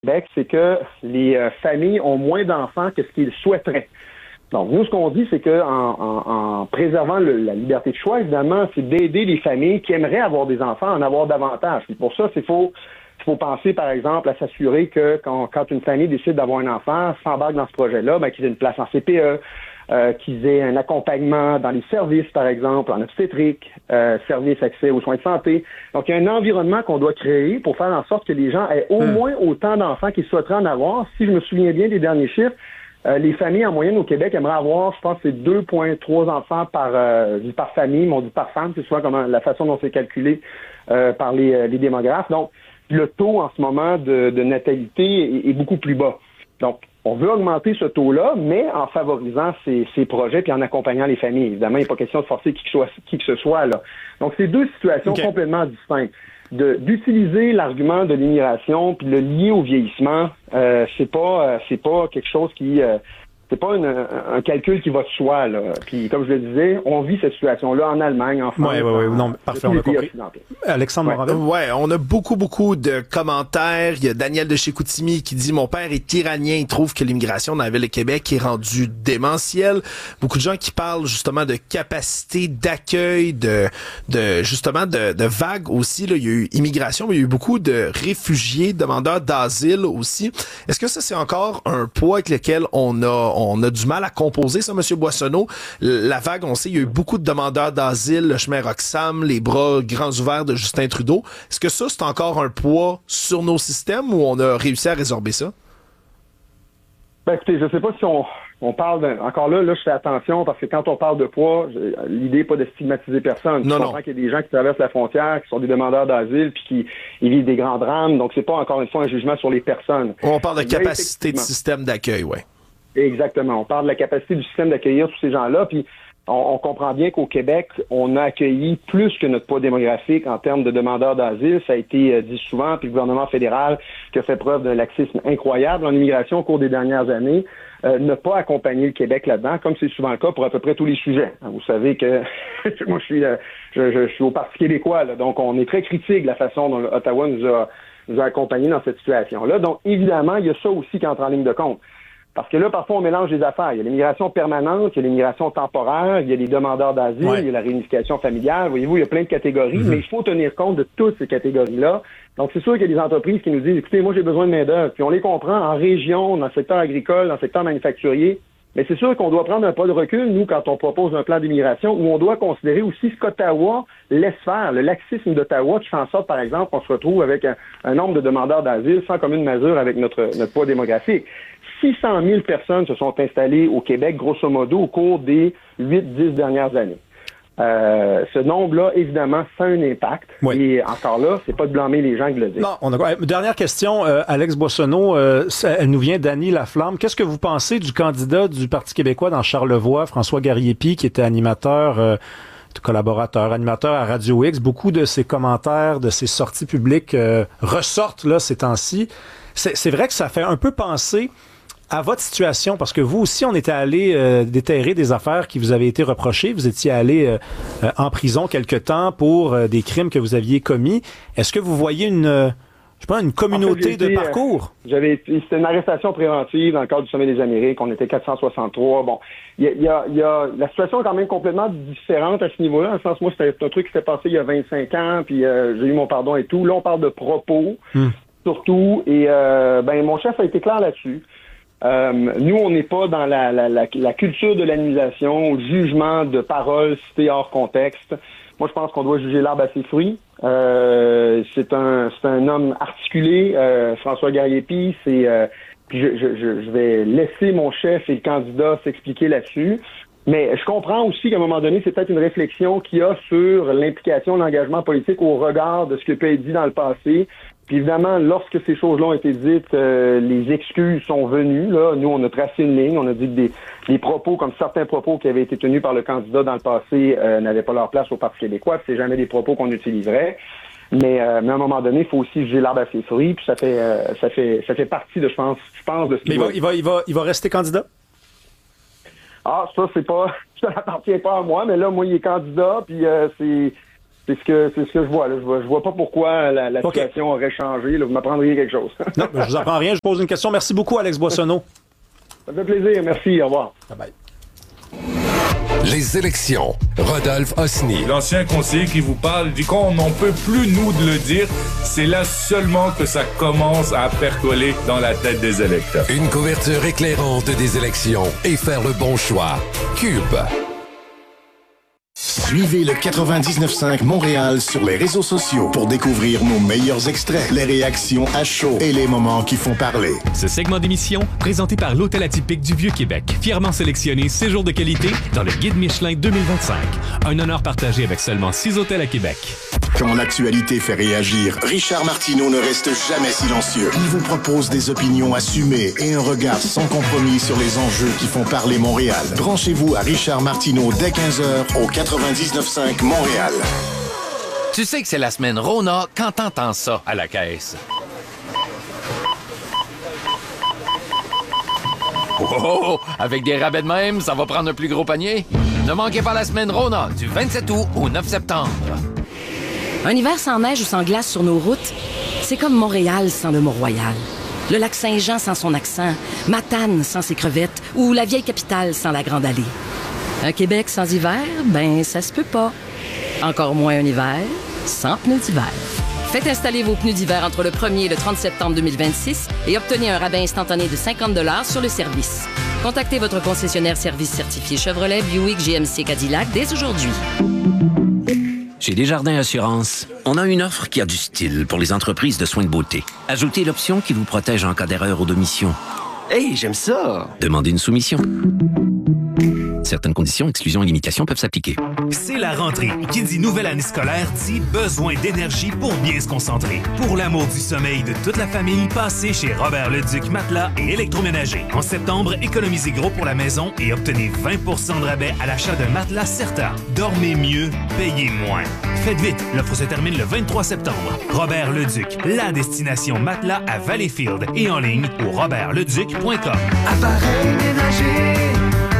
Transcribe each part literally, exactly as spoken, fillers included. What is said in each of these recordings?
Québec, c'est que les euh, familles ont moins d'enfants que ce qu'ils souhaiteraient. Donc, nous, ce qu'on dit, c'est que en, en, en préservant le, la liberté de choix, évidemment, c'est d'aider les familles qui aimeraient avoir des enfants à en avoir davantage. Puis pour ça, c'est faut il faut penser, par exemple, à s'assurer que quand, quand une famille décide d'avoir un enfant, s'embarque dans ce projet-là, ben, qu'ils aient une place en C P E, euh, qu'ils aient un accompagnement dans les services, par exemple, en obstétrique, euh, services accès aux soins de santé. Donc, il y a un environnement qu'on doit créer pour faire en sorte que les gens aient au mmh. moins autant d'enfants qu'ils souhaiteraient en avoir. Si je me souviens bien des derniers chiffres, euh, les familles en moyenne au Québec aimeraient avoir, je pense, c'est deux virgule trois enfants par, euh, par famille, mais on dit par femme, c'est souvent comment, la façon dont c'est calculé euh, par les, les démographes. Donc, le taux en ce moment de, de natalité est, est beaucoup plus bas. Donc, on veut augmenter ce taux-là, mais en favorisant ces, ces projets puis en accompagnant les familles. Évidemment, il n'est pas question de forcer qui que, soit, qui que ce soit là. Donc, c'est deux situations okay. complètement distinctes. De, d'utiliser l'argument de l'immigration puis le lier au vieillissement, euh, c'est pas euh, c'est pas quelque chose qui euh, c'est pas une, un, un calcul qui va de soi, là. Puis, comme je le disais, on vit cette situation-là en Allemagne, en France. Oui, oui, oui. Non, parfait, on a compris. Alexandre Moranville. Ouais, on a beaucoup, beaucoup de commentaires. Il y a Daniel de chez Chicoutimi qui dit « Mon père est iranien. Il trouve que l'immigration dans la ville de Québec est rendue démentielle. » Beaucoup de gens qui parlent justement de capacité d'accueil, de, de justement de, de vagues aussi. Là. Il y a eu immigration, mais il y a eu beaucoup de réfugiés, demandeurs d'asile aussi. Est-ce que ça, c'est encore un poids avec lequel on a on a du mal à composer ça, M. Boissonneau? La vague, on sait, il y a eu beaucoup de demandeurs d'asile, le chemin Roxham, les bras grands ouverts de Justin Trudeau. Est-ce que ça, c'est encore un poids sur nos systèmes ou on a réussi à résorber ça? Ben écoutez, je sais pas si on, on parle de, encore là, là, je fais attention parce que quand on parle de poids, l'idée n'est pas de stigmatiser personne. Non, je non. comprends qu'il y a des gens qui traversent la frontière, qui sont des demandeurs d'asile, puis qui ils vivent des grands drames. Donc, c'est pas encore une fois un jugement sur les personnes. On parle de capacité de système d'accueil, oui. Exactement. On parle de la capacité du système d'accueillir tous ces gens-là, puis on, on comprend bien qu'au Québec, on a accueilli plus que notre poids démographique en termes de demandeurs d'asile. Ça a été euh, dit souvent, puis le gouvernement fédéral qui a fait preuve d'un laxisme incroyable en immigration au cours des dernières années, euh, n'a pas accompagné le Québec là-dedans, comme c'est souvent le cas pour à peu près tous les sujets. Vous savez que moi, je suis, euh, je, je, je suis au Parti québécois, là, donc on est très critique de la façon dont Ottawa nous a, nous a accompagnés dans cette situation-là. Donc, évidemment, il y a ça aussi qui entre en ligne de compte. Parce que là, parfois, on mélange les affaires. Il y a l'immigration permanente, il y a l'immigration temporaire, il y a les demandeurs d'asile, ouais. il y a la réunification familiale. Voyez-vous, il y a plein de catégories, mm-hmm. mais il faut tenir compte de toutes ces catégories-là. Donc, c'est sûr qu'il y a des entreprises qui nous disent, écoutez, moi, j'ai besoin de main-d'œuvre. Puis on les comprend en région, dans le secteur agricole, dans le secteur manufacturier. Mais c'est sûr qu'on doit prendre un pas de recul, nous, quand on propose un plan d'immigration, où on doit considérer aussi ce qu'Ottawa laisse faire, le laxisme d'Ottawa, qui fait en sorte, par exemple, qu'on se retrouve avec un, un nombre de demandeurs d'asile sans commune mesure avec notre, notre poids démographique. six cent mille personnes se sont installées au Québec, grosso modo, au cours des huit dix dernières années. Euh, ce nombre-là, évidemment, ça a un impact. Oui. Et encore là, c'est pas de blâmer les gens qui le disent. Non, on a... Dernière question, euh, Alex Boissonneau, euh, ça, elle nous vient d'Annie Laflamme. Qu'est-ce que vous pensez du candidat du Parti québécois dans Charlevoix, François Garriépi, qui était animateur, euh, collaborateur, animateur à Radio X? Beaucoup de ses commentaires, de ses sorties publiques euh, ressortent là ces temps-ci. C'est, c'est vrai que ça fait un peu penser à votre situation, parce que vous aussi, on était allé euh, déterrer des affaires qui vous avaient été reprochées. Vous étiez allé euh, euh, en prison quelque temps pour euh, des crimes que vous aviez commis. Est-ce que vous voyez une, euh, je sais pas, une communauté en fait, été, de parcours? Euh, j'avais été, c'était une arrestation préventive dans le cadre du Sommet des Amériques. On était quatre cent soixante-trois. Bon, il y a, y a, y a, la situation est quand même complètement différente à ce niveau-là. Dans le sens, moi, c'était un truc qui s'est passé il y a vingt-cinq ans, puis euh, j'ai eu mon pardon et tout. Là, on parle de propos, hmm. surtout. Et euh, ben, mon chef a été clair là-dessus. Euh, nous, on n'est pas dans la, la, la, la culture de l'annulation, le jugement de paroles citées hors contexte. Moi, je pense qu'on doit juger l'arbre à ses fruits. Euh, c'est un c'est un homme articulé, euh, François Garriépi. C'est euh, puis je, je, je vais laisser mon chef et le candidat s'expliquer là-dessus. Mais je comprends aussi qu'à un moment donné, c'est peut-être une réflexion qu'il y a sur l'implication de l'engagement politique au regard de ce qui peut être dit dans le passé. Puis évidemment, lorsque ces choses-là ont été dites, euh, les excuses sont venues. Là, nous, on a tracé une ligne. On a dit que des, des propos, comme certains propos qui avaient été tenus par le candidat dans le passé, euh, n'avaient pas leur place au Parti québécois. Puis c'est jamais des propos qu'on utiliserait. Mais, euh, mais à un moment donné, il faut aussi juger l'arbre à ses fruits. Puis ça fait, euh, ça fait, ça fait partie de, je pense, je pense de ce Mais il va, il va, il va, il va rester candidat? Ah, ça, c'est pas, ça n'appartient pas à moi. Mais là, moi, il est candidat. Puis euh, c'est. C'est ce que c'est ce que je vois. Là. Je vois, je vois pas pourquoi la, la okay. situation aurait changé. Là. Vous m'apprendriez quelque chose. Non, mais je vous apprends rien. Je pose une question. Merci beaucoup, Alex Boissonneau. Ça fait plaisir. Merci. Au revoir. Bye bye. Les élections. Rodolphe Osny. L'ancien conseiller qui vous parle dit qu'on n'en peut plus, nous, de le dire. C'est là seulement que ça commence à percoler dans la tête des électeurs. Une couverture éclairante des élections et faire le bon choix. Cube. Suivez le quatre-vingt-dix-neuf cinq Montréal sur les réseaux sociaux pour découvrir nos meilleurs extraits, les réactions à chaud et les moments qui font parler. Ce segment d'émission, présenté par l'Hôtel Atypique du Vieux-Québec, fièrement sélectionné séjour de qualité dans le Guide Michelin deux mille vingt-cinq. Un honneur partagé avec seulement six hôtels à Québec. Quand l'actualité fait réagir, Richard Martineau ne reste jamais silencieux. Il vous propose des opinions assumées et un regard sans compromis sur les enjeux qui font parler Montréal. Branchez-vous à Richard Martineau dès quinze heures au quatre-vingt-dix-neuf cinq Montréal. Tu sais que c'est la semaine Rona quand t'entends ça à la caisse. Oh, avec des rabais de même, ça va prendre un plus gros panier. Ne manquez pas la semaine Rona du vingt-sept août au neuf septembre. Un hiver sans neige ou sans glace sur nos routes, c'est comme Montréal sans le Mont-Royal. Le lac Saint-Jean sans son accent, Matane sans ses crevettes ou la vieille capitale sans la Grande Allée. Un Québec sans hiver, ben ça se peut pas. Encore moins un hiver sans pneus d'hiver. Faites installer vos pneus d'hiver entre le premier et le trente septembre deux mille vingt-six et obtenez un rabais instantané de cinquante dollars sur le service. Contactez votre concessionnaire service certifié Chevrolet, Buick, G M C, Cadillac dès aujourd'hui. Chez Desjardins Assurance, on a une offre qui a du style pour les entreprises de soins de beauté. Ajoutez l'option qui vous protège en cas d'erreur ou d'omission. Hey, j'aime ça! Demandez une soumission. Certaines conditions, exclusions et limitations peuvent s'appliquer. C'est la rentrée. Qui dit nouvelle année scolaire dit besoin d'énergie pour bien se concentrer. Pour l'amour du sommeil de toute la famille, passez chez Robert Leduc Matelas et Électroménager. En septembre, économisez gros pour la maison et obtenez vingt pour cent de rabais à l'achat d'un matelas Certa. Dormez mieux, payez moins. Faites vite, l'offre se termine le vingt-trois septembre. Robert Leduc, la destination matelas à Valleyfield et en ligne au robert leduc point com. Appareil ménager,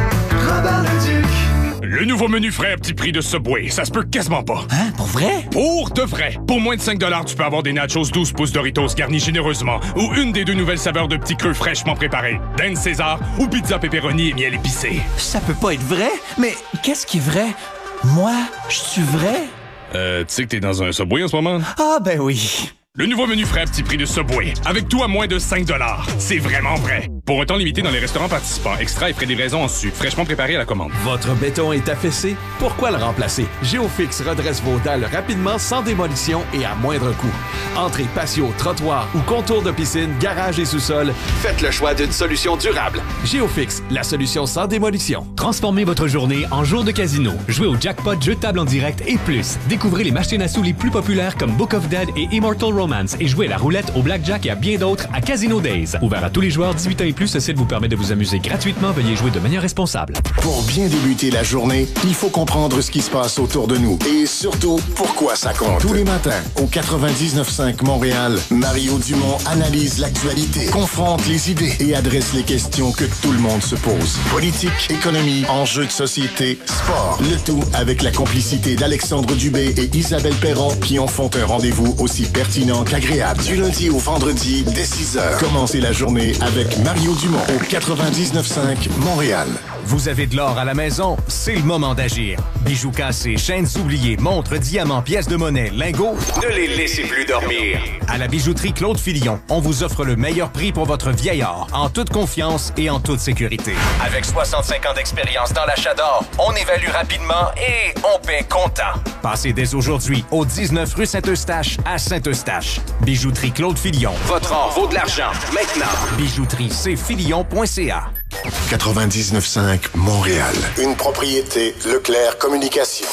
Robert Leduc. Le nouveau menu frais à petit prix de Subway, ça se peut quasiment pas. Hein? Pour vrai? Pour de vrai! Pour moins de cinq dollars, tu peux avoir des nachos douze pouces Doritos garnis généreusement ou une des deux nouvelles saveurs de petits creux fraîchement préparés, dinde César ou pizza pepperoni et miel épicé. Ça peut pas être vrai? Mais qu'est-ce qui est vrai? Moi, je suis vrai? Euh, tu sais que t'es dans un Subway en ce moment? Ah ben oui! Le nouveau menu frais à petit prix de Subway, avec tout à moins de cinq dollars. C'est vraiment vrai. Pour un temps limité dans les restaurants participants, extra et frais de livraison en sucre, fraîchement préparé à la commande. Votre béton est affaissé? Pourquoi le remplacer? Géofix redresse vos dalles rapidement, sans démolition et à moindre coût. Entrée, patio, trottoir ou contour de piscine, garage et sous-sol, faites le choix d'une solution durable. Géofix, la solution sans démolition. Transformez votre journée en jour de casino. Jouez au jackpot, jeux de table en direct et plus. Découvrez les machines à sous les plus populaires comme Book of Dead et Immortal Romance et jouez à la roulette, au blackjack et à bien d'autres à Casino Days. Ouvert à tous les joueurs dix-huit ans et plus, ce site vous permet de vous amuser gratuitement. Veuillez jouer de manière responsable. Pour bien débuter la journée, il faut comprendre ce qui se passe autour de nous et surtout pourquoi ça compte. Tous les matins, au quatre-vingt-dix-neuf cinq Montréal, Mario Dumont analyse l'actualité, confronte les idées et adresse les questions que tout le monde se pose. Politique, économie, enjeux de société, sport. Le tout avec la complicité d'Alexandre Dubé et Isabelle Perron qui en font un rendez-vous aussi pertinent qu'agréable. Du lundi au vendredi, dès six heures. Commencez la journée avec Mario Dumont au quatre-vingt-dix-neuf cinq Montréal. Vous avez de l'or à la maison? C'est le moment d'agir. Bijoux cassés, chaînes oubliées, montres, diamants, pièces de monnaie, lingots, Ne les laissez plus dormir. à la bijouterie Claude Filion, on vous offre le meilleur prix pour votre vieil or, en toute confiance et en toute sécurité. Avec soixante-cinq ans d'expérience dans l'achat d'or, on évalue rapidement et on paie comptant. Passez dès aujourd'hui au dix-neuf rue Saint-Eustache à Saint-Eustache. Bijouterie Claude Filion. Votre or vaut de l'argent. Maintenant. Bijouterie c filion point c a. quatre-vingt-dix-neuf cinq Montréal. Une propriété Leclerc Communication.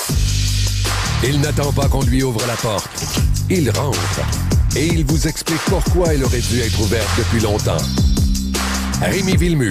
Il n'attend pas qu'on lui ouvre la porte. Il rentre. Et il vous explique pourquoi elle aurait dû être ouverte depuis longtemps. Rémi Villemur.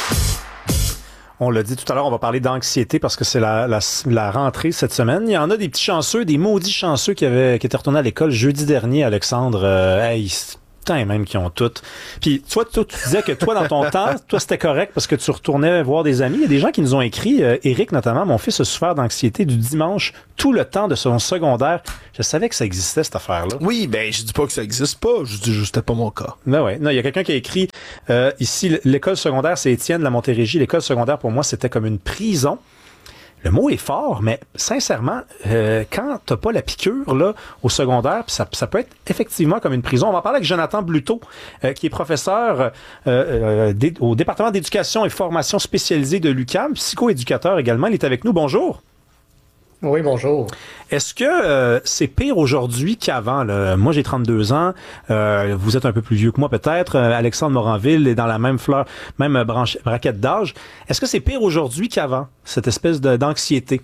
On l'a dit tout à l'heure, on va parler d'anxiété parce que c'est la, la, la rentrée cette semaine. Il y en a des petits chanceux, des maudits chanceux qui, avaient, qui étaient retournés à l'école jeudi dernier, Alexandre. Euh, hey, Putain, même qui ont toutes. Puis toi, toi, tu disais que toi, dans ton temps, toi, c'était correct parce que tu retournais voir des amis. Il y a des gens qui nous ont écrit, euh, Éric notamment, mon fils a souffert d'anxiété du dimanche tout le temps de son secondaire. Je savais que ça existait, cette affaire-là. Oui, ben je dis pas que ça existe pas, je dis juste c'était pas mon cas. Ben ouais. Non, il y a quelqu'un qui a écrit euh, ici, l'école secondaire, c'est Étienne de la Montérégie. L'école secondaire, pour moi, c'était comme une prison. Le mot est fort, mais sincèrement, euh, quand t'as pas la piqûre là au secondaire, ça, ça peut être effectivement comme une prison. On va en parler avec Jonathan Bluteau, euh, qui est professeur euh, euh, d- au département d'éducation et formation spécialisée de l'U Q A M, psychoéducateur également. Il est avec nous. Bonjour. Oui, bonjour. Est-ce que euh, c'est pire aujourd'hui qu'avant, là? Moi, j'ai trente-deux ans. Euh, vous êtes un peu plus vieux que moi, peut-être. Euh, Alexandre Moranville est dans la même fleur, même branche, braquette d'âge. Est-ce que c'est pire aujourd'hui qu'avant, cette espèce de, d'anxiété?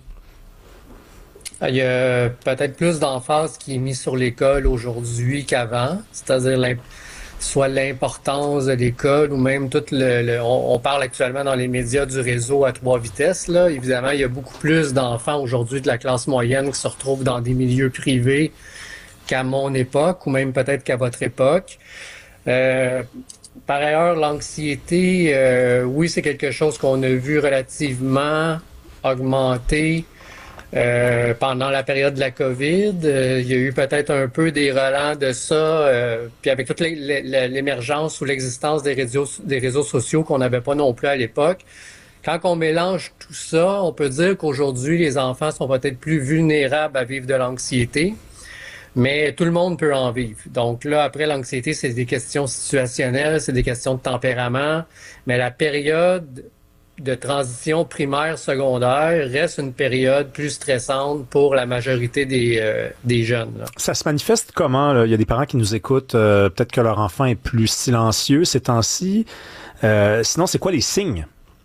Il y a peut-être plus d'emphase qui est mise sur l'école aujourd'hui qu'avant, c'est-à-dire l'imp- soit l'importance de l'école ou même tout le, le on, on parle actuellement dans les médias du réseau à trois vitesses, là. Évidemment, il y a beaucoup plus d'enfants aujourd'hui de la classe moyenne qui se retrouvent dans des milieux privés qu'à mon époque ou même peut-être qu'à votre époque. Euh, par ailleurs, l'anxiété, euh, oui, c'est quelque chose qu'on a vu relativement augmenter Euh, pendant la période de la COVID. Euh, il y a eu peut-être un peu des relents de ça, euh, puis avec toute l'émergence ou l'existence des réseaux, des réseaux sociaux qu'on n'avait pas non plus à l'époque. Quand on mélange tout ça, on peut dire qu'aujourd'hui, les enfants sont peut-être plus vulnérables à vivre de l'anxiété, mais tout le monde peut en vivre. Donc là, après, l'anxiété, c'est des questions situationnelles, c'est des questions de tempérament, mais la période de transition primaire-secondaire reste une période plus stressante pour la majorité des, euh, des jeunes. Là. Ça se manifeste comment? Là? Il y a des parents qui nous écoutent, euh, peut-être que leur enfant est plus silencieux ces temps-ci. Euh, sinon, c'est quoi les signes?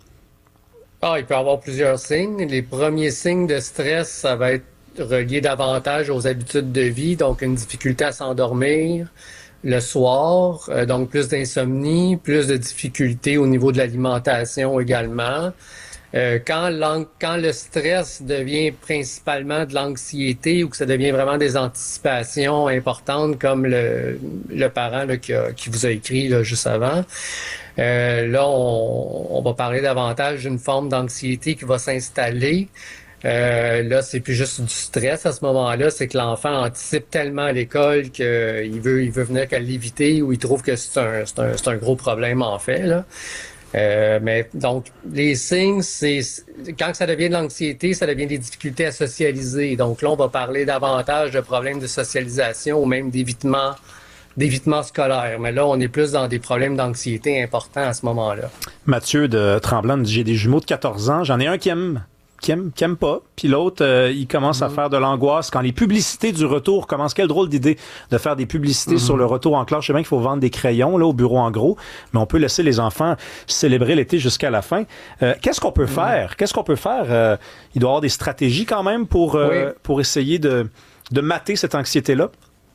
Ah, il peut y avoir plusieurs signes. Les premiers signes de stress, ça va être relié davantage aux habitudes de vie, donc une difficulté à s'endormir le soir, euh, donc plus d'insomnie, plus de difficultés au niveau de l'alimentation également. Euh, quand, quand le stress devient principalement de l'anxiété ou que ça devient vraiment des anticipations importantes comme le, le parent là, qui, a, qui vous a écrit là, juste avant, euh, là on, on va parler davantage d'une forme d'anxiété qui va s'installer. Euh, là, c'est plus juste du stress à ce moment-là, c'est que l'enfant anticipe tellement à l'école qu'il veut, il veut venir qu'à l'éviter ou il trouve que c'est un, c'est un, c'est un gros problème en fait, là. Euh, mais donc, les signes, c'est quand ça devient de l'anxiété, ça devient des difficultés à socialiser. Donc là, on va parler davantage de problèmes de socialisation ou même d'évitement, d'évitement scolaire. Mais là, on est plus dans des problèmes d'anxiété importants à ce moment-là. Mathieu de Tremblant dit, j'ai des jumeaux de quatorze ans, j'en ai un qui aime qui aime, qui aime pas, puis l'autre, euh, il commence mmh. à faire de l'angoisse quand les publicités du retour commencent. Quelle drôle d'idée de faire des publicités mmh. sur le retour en classe. Je sais bien qu'il faut vendre des crayons là au bureau en gros, mais on peut laisser les enfants célébrer l'été jusqu'à la fin. Euh, qu'est-ce qu'on peut mmh. faire? Qu'est-ce qu'on peut faire? Euh, il doit y avoir des stratégies quand même pour, euh, oui. pour essayer de, de mater cette anxiété-là?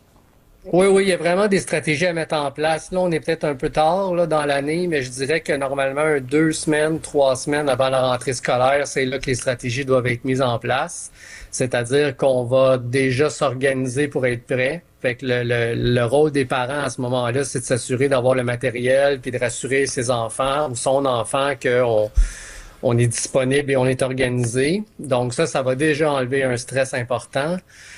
Oui, oui, il y a vraiment des stratégies à mettre en place. Là, on est peut-être un peu tard là, dans l'année, mais je dirais que normalement, deux semaines, trois semaines avant la rentrée scolaire, c'est là que les stratégies doivent être mises en place. C'est-à-dire qu'on va déjà s'organiser pour être prêt. Fait que le, le, le rôle des parents à ce moment-là, c'est de s'assurer d'avoir le matériel puis de rassurer ses enfants ou son enfant qu'on on est disponible et on est organisé. Donc ça, ça va déjà enlever un stress important.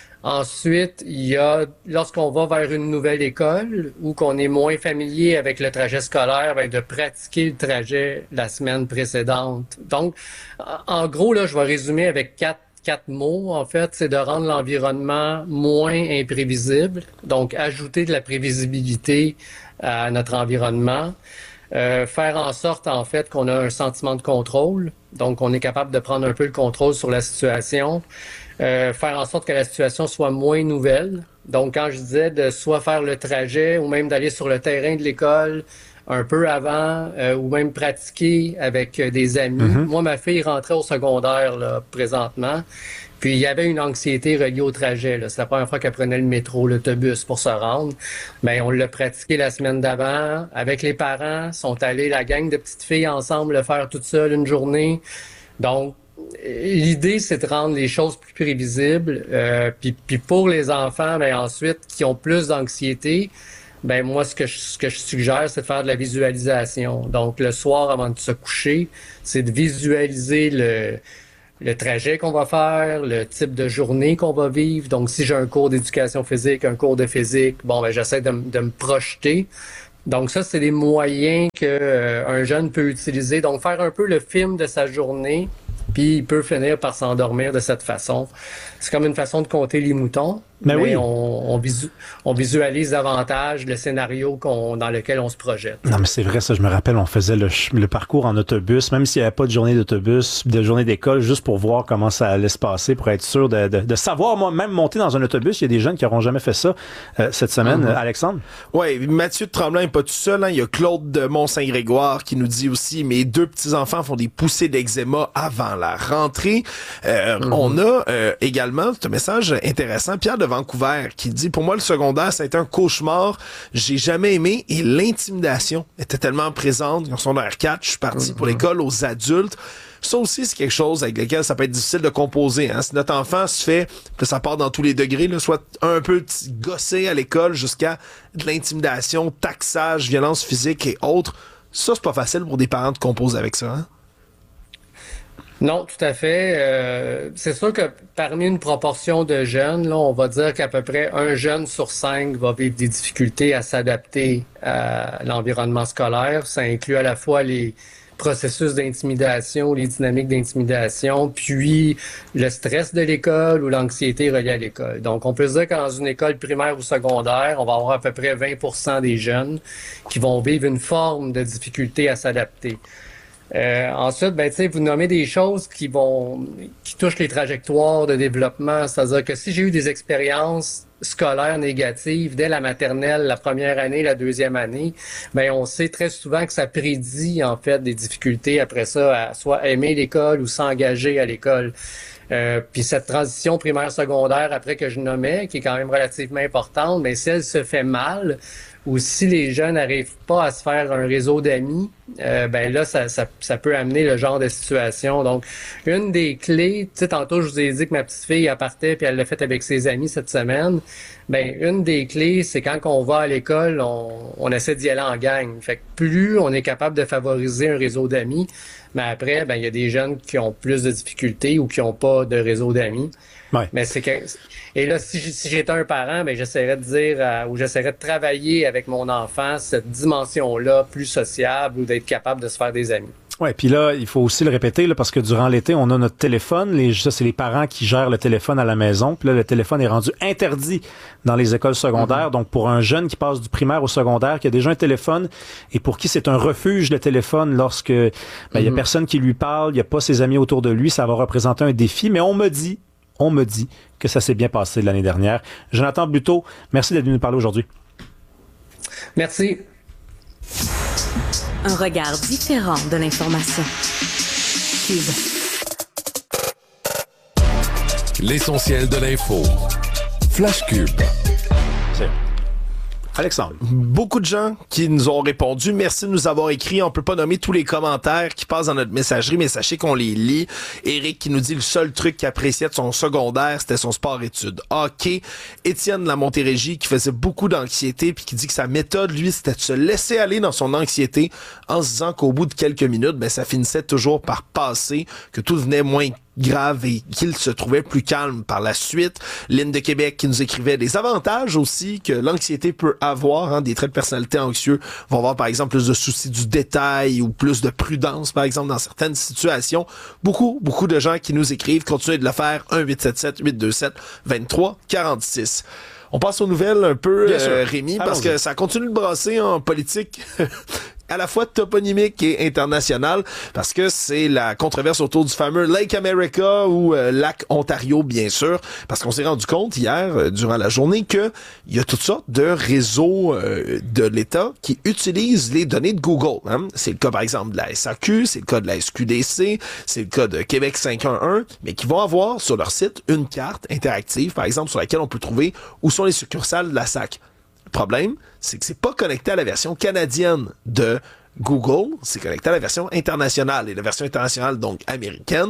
Ensuite, il y a, lorsqu'on va vers une nouvelle école ou qu'on est moins familier avec le trajet scolaire, bien, de pratiquer le trajet la semaine précédente. Donc, en gros, là, je vais résumer avec quatre, quatre mots, en fait. C'est de rendre l'environnement moins imprévisible. Donc, ajouter de la prévisibilité à notre environnement. Euh, faire en sorte, en fait, qu'on a un sentiment de contrôle. Donc, on est capable de prendre un peu le contrôle sur la situation. Euh, faire en sorte que la situation soit moins nouvelle. Donc, quand je disais de soit faire le trajet ou même d'aller sur le terrain de l'école un peu avant euh, ou même pratiquer avec des amis. Mm-hmm. Moi, ma fille rentrait au secondaire là, présentement. Puis, il y avait une anxiété reliée au trajet. Là. C'est la première fois qu'elle prenait le métro, l'autobus pour se rendre. Bien, on l'a pratiqué la semaine d'avant. Avec les parents, sont allés la gang de petites filles ensemble le faire toute seule une journée. Donc, l'idée, c'est de rendre les choses plus prévisibles. Euh, puis, puis pour les enfants, bien, ensuite, qui ont plus d'anxiété, ben moi, ce que je, ce que je suggère, c'est de faire de la visualisation. Donc, le soir, avant de se coucher, c'est de visualiser le, le trajet qu'on va faire, le type de journée qu'on va vivre. Donc, si j'ai un cours d'éducation physique, un cours de physique, bon, ben j'essaie de, de me projeter. Donc, ça, c'est des moyens que euh, un jeune peut utiliser. Donc, faire un peu le film de sa journée, puis il peut finir par s'endormir de cette façon. C'est comme une façon de compter les moutons, mais, mais oui. on, on, visu, on visualise davantage le scénario qu'on, dans lequel on se projette. Non, mais c'est vrai, ça, je me rappelle, on faisait le, le parcours en autobus, même s'il n'y avait pas de journée d'autobus, de journée d'école, juste pour voir comment ça allait se passer, pour être sûr de, de, de savoir, moi, même monter dans un autobus. Il y a des jeunes qui n'auront jamais fait ça euh, cette semaine. Mm-hmm. Alexandre? Oui, Mathieu de Tremblay n'est pas tout seul. Hein. Il y a Claude de Mont-Saint-Grégoire qui nous dit aussi, mes deux petits-enfants font des poussées d'eczéma avant la rentrée. Euh, mm-hmm. On a euh, également, c'est un message intéressant, Pierre de Vancouver qui dit, pour moi, le secondaire, ça a été un cauchemar. J'ai jamais aimé et l'intimidation était tellement présente. En secondaire quatre, je suis parti mm-hmm. pour l'école aux adultes. Ça aussi, c'est quelque chose avec lequel ça peut être difficile de composer. Hein? Si notre enfant se fait, que ça part dans tous les degrés, là, soit un peu gossé à l'école jusqu'à de l'intimidation, taxage, violence physique et autres, ça, c'est pas facile pour des parents de composer avec ça. Hein? Non, tout à fait. Euh, c'est sûr que parmi une proportion de jeunes, là, on va dire qu'à peu près un jeune sur cinq va vivre des difficultés à s'adapter à l'environnement scolaire. Ça inclut à la fois les processus d'intimidation, les dynamiques d'intimidation, puis le stress de l'école ou l'anxiété reliée à l'école. Donc, on peut se dire que dans une école primaire ou secondaire, on va avoir à peu près vingt pour cent des jeunes qui vont vivre une forme de difficulté à s'adapter. Euh, ensuite, ben, tu sais, vous nommez des choses qui vont, qui touchent les trajectoires de développement. C'est-à-dire que si j'ai eu des expériences scolaires négatives dès la maternelle, la première année, la deuxième année, ben, on sait très souvent que ça prédit, en fait, des difficultés après ça à soit aimer l'école ou s'engager à l'école. Euh, puis cette transition primaire-secondaire, après que je nommais, qui est quand même relativement importante, mais si elle se fait mal, ou si les jeunes n'arrivent pas à se faire un réseau d'amis, euh, ben là, ça, ça, ça peut amener le genre de situation. Donc, une des clés, tu sais, tantôt, je vous ai dit que ma petite fille, elle partait puis elle l'a fait avec ses amis cette semaine. Ben, une des clés, c'est quand on va à l'école, on, on essaie d'y aller en gang. Fait que plus on est capable de favoriser un réseau d'amis, mais après, ben, il y a des jeunes qui ont plus de difficultés ou qui n'ont pas de réseau d'amis. Ouais. Mais c'est que, et là, si, si j'étais un parent, ben, j'essaierais de dire, euh, ou j'essaierais de travailler avec mon enfant cette dimension-là plus sociable ou d'être capable de se faire des amis. Ouais, puis là, il faut aussi le répéter là, parce que durant l'été, on a notre téléphone. Les, ça, c'est les parents qui gèrent le téléphone à la maison. Puis là, le téléphone est rendu interdit dans les écoles secondaires. Mm-hmm. Donc, pour un jeune qui passe du primaire au secondaire, qui a déjà un téléphone et pour qui c'est un refuge le téléphone lorsque ben, il mm-hmm. y a personne qui lui parle, il y a pas ses amis autour de lui, ça va représenter un défi. Mais on me dit, on me dit que ça s'est bien passé l'année dernière. Jonathan Buteau, merci d'être venu nous parler aujourd'hui. Merci. Un regard différent de l'information. Cube. L'essentiel de l'info. Flash Cube. C'est... Alexandre. Beaucoup de gens qui nous ont répondu. Merci de nous avoir écrit. On peut pas nommer tous les commentaires qui passent dans notre messagerie, mais sachez qu'on les lit. Éric qui nous dit le seul truc qu'il appréciait de son secondaire, c'était son sport-études. Hockey. Étienne de la Montérégie qui faisait beaucoup d'anxiété puis qui dit que sa méthode, lui, c'était de se laisser aller dans son anxiété en se disant qu'au bout de quelques minutes, ben, ça finissait toujours par passer, que tout devenait moins grave et qu'il se trouvait plus calme par la suite. Lynn de Québec qui nous écrivait des avantages aussi que l'anxiété peut avoir. Hein, des traits de personnalité anxieux vont avoir par exemple plus de soucis du détail ou plus de prudence par exemple dans certaines situations. Beaucoup, beaucoup de gens qui nous écrivent. Continuez de le faire. un huit sept sept huit deux sept deux trois quatre six. On passe aux nouvelles un peu, euh, Rémi, parce Allons-y. Que ça continue de brasser en politique à la fois toponymique et internationale, parce que c'est la controverse autour du fameux Lake America ou euh, Lac Ontario, bien sûr, parce qu'on s'est rendu compte hier, euh, durant la journée, que il y a toutes sortes de réseaux euh, de l'État qui utilisent les données de Google. Hein. C'est le cas, par exemple, de la S A Q, c'est le cas de la S Q D C, c'est le cas de Québec cinq un un, mais qui vont avoir sur leur site une carte interactive, par exemple, sur laquelle on peut trouver où sont les succursales de la S A C. Le problème, c'est que c'est pas connecté à la version canadienne de Google, c'est connecté à la version internationale. Et la version internationale, donc américaine,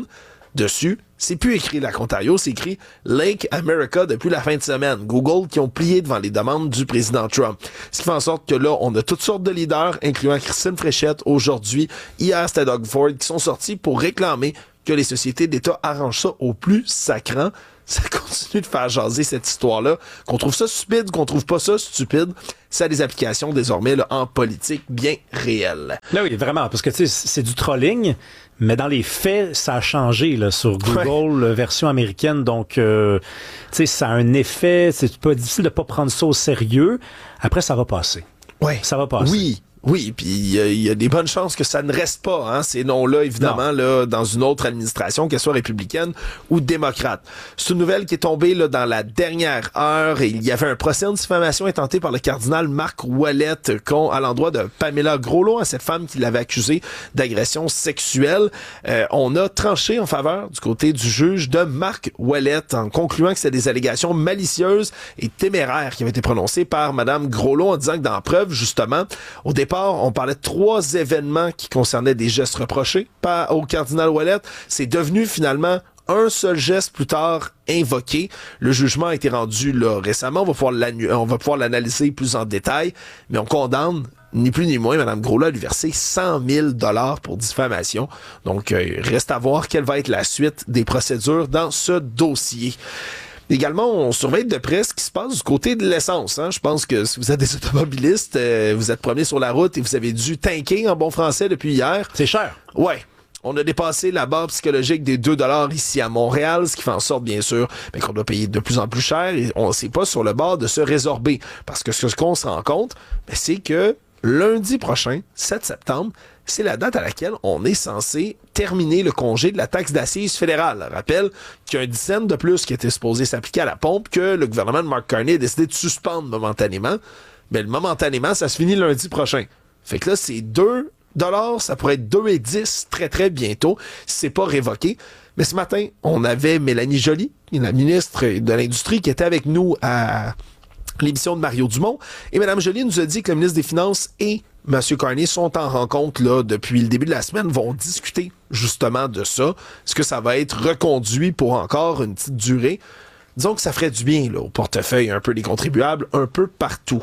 Dessus, c'est plus écrit Lac Ontario, c'est écrit Lake America depuis la fin de semaine. Google qui ont plié devant les demandes du président Trump. Ce qui fait en sorte que là, on a toutes sortes de leaders, incluant Christine Fréchette aujourd'hui, hier c'était Doug Ford, qui sont sortis pour réclamer que les sociétés d'État arrangent ça au plus sacrant. Ça continue de faire jaser cette histoire-là. Qu'on trouve ça stupide, qu'on trouve pas ça stupide, ça a des applications désormais là, en politique bien réelles. Là oui, vraiment, parce que tu sais, c'est du trolling, mais dans les faits, ça a changé là, sur Google, ouais. version américaine. Donc, euh, tu sais, ça a un effet, c'est pas difficile de pas prendre ça au sérieux. Après, ça va passer. Ouais. Ça va passer. Oui. Oui, puis il y, y a des bonnes chances que ça ne reste pas, hein, ces noms-là, évidemment, là, dans une autre administration, qu'elle soit républicaine ou démocrate. C'est une nouvelle qui est tombée là, dans la dernière heure et il y avait un procès en diffamation intenté par le cardinal Marc Ouellette à l'endroit de Pamela Groslo, à cette femme qui l'avait accusée d'agression sexuelle. Euh, on a tranché en faveur du côté du juge de Marc Ouellette en concluant que c'était des allégations malicieuses et téméraires qui avaient été prononcées par Madame Groslo en disant que dans la preuve, justement, au départ, on parlait de trois événements qui concernaient des gestes reprochés par, au cardinal Ouellette. C'est devenu finalement un seul geste plus tard invoqué. Le jugement a été rendu là récemment. On va pouvoir l'anu- on va pouvoir l'analyser plus en détail, mais on condamne ni plus ni moins Mme Groslo à lui verser cent mille dollars pour diffamation. Donc, euh, reste à voir quelle va être la suite des procédures dans ce dossier. Également, on surveille de près ce qui se passe du côté de l'essence. Hein. Je pense que si vous êtes des automobilistes, euh, vous êtes promenés sur la route et vous avez dû tanker en bon français depuis hier. C'est cher. Ouais. On a dépassé la barre psychologique des deux dollars ici à Montréal, ce qui fait en sorte, bien sûr, ben, qu'on doit payer de plus en plus cher et on n'est pas sur le bord de se résorber. Parce que ce qu'on se rend compte, ben, c'est que lundi prochain, sept septembre, c'est la date à laquelle on est censé terminer le congé de la taxe d'assises fédérale. Rappelle qu'il y a un dix cents de plus qui était supposé s'appliquer à la pompe que le gouvernement de Mark Carney a décidé de suspendre momentanément. Mais le momentanément, ça se finit lundi prochain. Fait que là, c'est deux dollars, ça pourrait être deux et dix très très bientôt si c'est pas révoqué. Mais ce matin, on avait Mélanie Joly, la ministre de l'Industrie, qui était avec nous à l'émission de Mario Dumont. Et Mme Joly nous a dit que le ministre des Finances et M. Carney sont en rencontre là depuis le début de la semaine, vont discuter justement de ça. Est-ce que ça va être reconduit pour encore une petite durée? Disons que ça ferait du bien là, au portefeuille un peu des contribuables, un peu partout.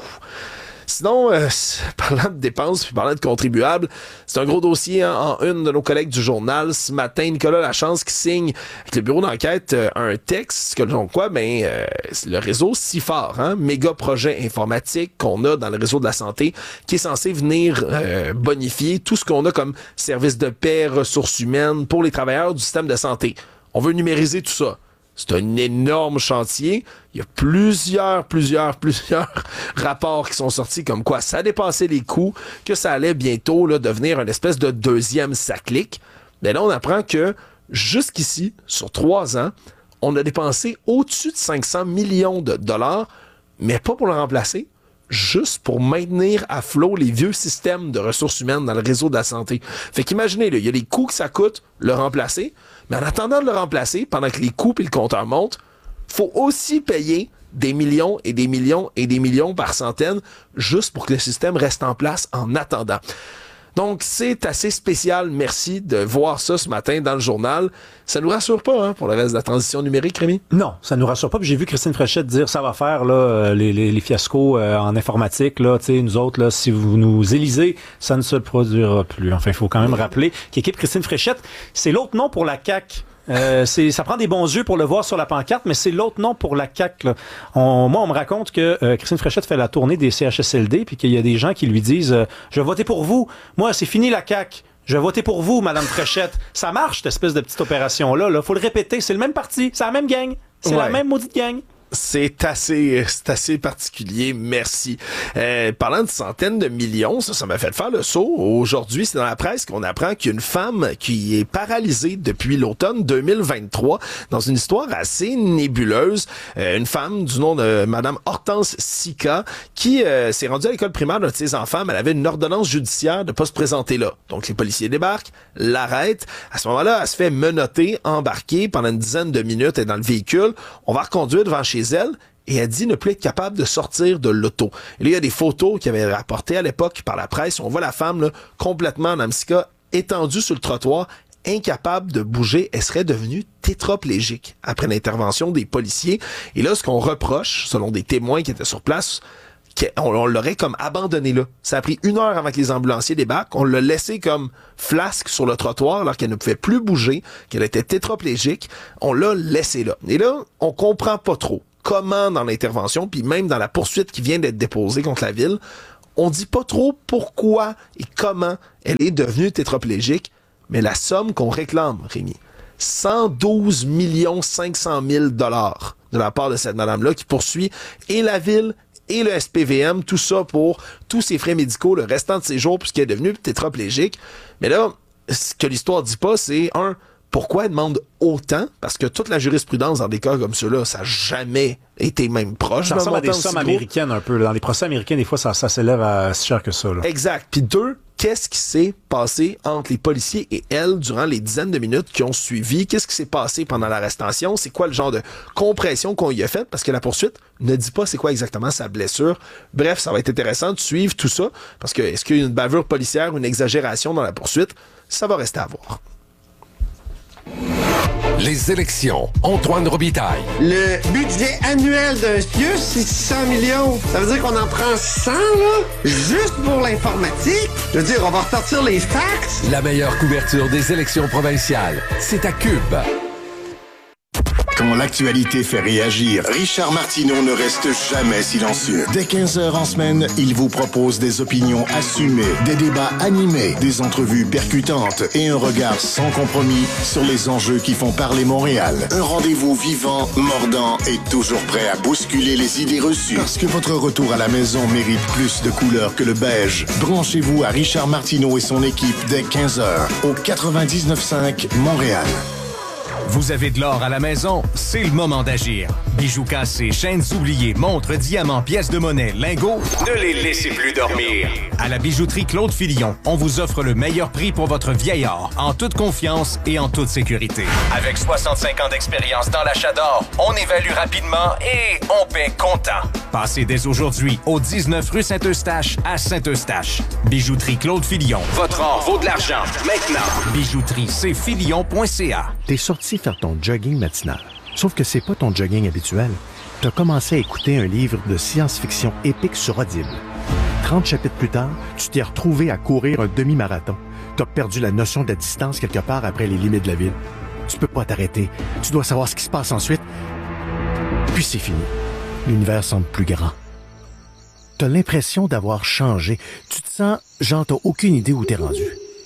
Sinon, euh, parlant de dépenses puis parlant de contribuables, c'est un gros dossier hein, en une de nos collègues du journal. Ce matin, Nicolas Lachance qui signe avec le bureau d'enquête euh, un texte, que donc quoi, ben euh, c'est le réseau C I F A R, hein, méga projet informatique qu'on a dans le réseau de la santé, qui est censé venir euh, bonifier tout ce qu'on a comme services de paix, ressources humaines pour les travailleurs du système de santé. On veut numériser tout ça. C'est un énorme chantier. Il y a plusieurs, plusieurs, plusieurs rapports qui sont sortis comme quoi ça dépassait les coûts, que ça allait bientôt là, devenir une espèce de deuxième SACLIC. Mais là, on apprend que jusqu'ici, sur trois ans, on a dépensé au-dessus de cinq cents millions de dollars, mais pas pour le remplacer, juste pour maintenir à flot les vieux systèmes de ressources humaines dans le réseau de la santé. Fait qu'imaginez, là, il y a les coûts que ça coûte le remplacer, mais en attendant de le remplacer, pendant que les coûts et le compteur montent, faut aussi payer des millions et des millions et des millions par centaine juste pour que le système reste en place en attendant. Donc, c'est assez spécial, merci, de voir ça ce matin dans le journal. Ça nous rassure pas, hein, pour le reste de la transition numérique, Rémi? Non, ça nous rassure pas. Puis j'ai vu Christine Fréchette dire ça va faire là les, les, les fiascos euh, en informatique. Là, tu sais, nous autres, là, si vous nous élisez, ça ne se produira plus. Enfin, il faut quand même rappeler qu'équipe Christine Fréchette, c'est l'autre nom pour la C A Q. Euh, c'est, ça prend des bons yeux pour le voir sur la pancarte, mais c'est l'autre nom pour la C A Q. Là. On, moi, on me raconte que euh, Christine Fréchette fait la tournée des C H S L D, puis qu'il y a des gens qui lui disent euh, « Je vais voter pour vous. Moi, c'est fini la C A Q. Je vais voter pour vous, Madame Fréchette. » Ça marche, cette espèce de petite opération-là. Là. Faut le répéter. C'est le même parti. C'est la même gang. C'est ouais. la même maudite gang. C'est assez, c'est assez particulier, merci. Euh, parlant de centaines de millions, ça, ça m'a fait faire le saut. Aujourd'hui, c'est dans la presse qu'on apprend qu'il y a une femme qui est paralysée depuis l'automne deux mille vingt-trois, dans une histoire assez nébuleuse. Euh, une femme du nom de Madame Hortense Sika, qui euh, s'est rendue à l'école primaire d'un de ses enfants, mais elle avait une ordonnance judiciaire de pas se présenter là. Donc les policiers débarquent, l'arrêtent. À ce moment-là, elle se fait menotter, embarquer pendant une dizaine de minutes, elle est dans le véhicule. On va reconduire devant chez elle et elle dit ne plus être capable de sortir de l'auto. Et là, il y a des photos qui avaient rapportées à l'époque par la presse. On voit la femme là, complètement en amsika, étendue sur le trottoir, incapable de bouger. Elle serait devenue tétraplégique après l'intervention des policiers. Et là, ce qu'on reproche, selon des témoins qui étaient sur place, on, on l'aurait comme abandonné là. Ça a pris une heure avant que les ambulanciers débarquent. On l'a laissé comme flasque sur le trottoir alors qu'elle ne pouvait plus bouger, qu'elle était tétraplégique. On l'a laissé là. Et là, on comprend pas trop comment dans l'intervention, puis même dans la poursuite qui vient d'être déposée contre la ville, on dit pas trop pourquoi et comment elle est devenue tétraplégique, mais la somme qu'on réclame, Rémi, cent douze millions cinq cent mille dollars de la part de cette madame-là qui poursuit et la ville et le S P V M, tout ça pour tous ses frais médicaux le restant de ses jours puisqu'elle est devenue tétraplégique. Mais là, ce que l'histoire dit pas, c'est un, pourquoi elle demande autant? Parce que toute la jurisprudence dans des cas comme ceux-là, ça n'a jamais été même proche. Ça ressemble à des sommes américaines un peu. Dans les procès américains, des fois, ça, ça s'élève à si cher que ça. Là. Exact. Puis deux, qu'est-ce qui s'est passé entre les policiers et elle durant les dizaines de minutes qui ont suivi? Qu'est-ce qui s'est passé pendant l'arrestation? C'est quoi le genre de compression qu'on y a faite? Parce que la poursuite ne dit pas c'est quoi exactement sa blessure. Bref, ça va être intéressant de suivre tout ça. Parce que est-ce qu'il y a une bavure policière ou une exagération dans la poursuite? Ça va rester à voir. Les élections. Antoine Robitaille. Le budget annuel d'un C I U, c'est six cents millions. Ça veut dire qu'on en prend cent, là, juste pour l'informatique. Je veux dire, on va ressortir les fax. La meilleure couverture des élections provinciales, c'est à Cube. Quand l'actualité fait réagir, Richard Martineau ne reste jamais silencieux. Dès quinze heures en semaine, il vous propose des opinions assumées, des débats animés, des entrevues percutantes et un regard sans compromis sur les enjeux qui font parler Montréal. Un rendez-vous vivant, mordant et toujours prêt à bousculer les idées reçues. Parce que votre retour à la maison mérite plus de couleurs que le beige. Branchez-vous à Richard Martineau et son équipe dès quinze heures au quatre-vingt-dix-neuf cinq Montréal. Vous avez de l'or à la maison, c'est le moment d'agir. Bijoux cassés, chaînes oubliées, montres, diamants, pièces de monnaie, lingots, ne les laissez plus dormir. À la bijouterie Claude Filion, on vous offre le meilleur prix pour votre vieil or, en toute confiance et en toute sécurité. Avec soixante-cinq ans d'expérience dans l'achat d'or, on évalue rapidement et on paie comptant. Passez dès aujourd'hui au dix-neuf rue Saint-Eustache à Saint-Eustache. Bijouterie Claude Filion. Votre or vaut de l'argent. Maintenant. Bijouterie, c'est filion point c a. T'es sorti faire ton jogging matinal. Sauf que c'est pas ton jogging habituel. T'as commencé à écouter un livre de science-fiction épique sur Audible. trente chapitres plus tard, tu t'es retrouvé à courir un demi-marathon. T'as perdu la notion de la distance quelque part après les limites de la ville. Tu peux pas t'arrêter. Tu dois savoir ce qui se passe ensuite. Puis c'est fini. L'univers semble plus grand. T'as l'impression d'avoir changé. Tu te sens genre t'as aucune idée où t'es rendu.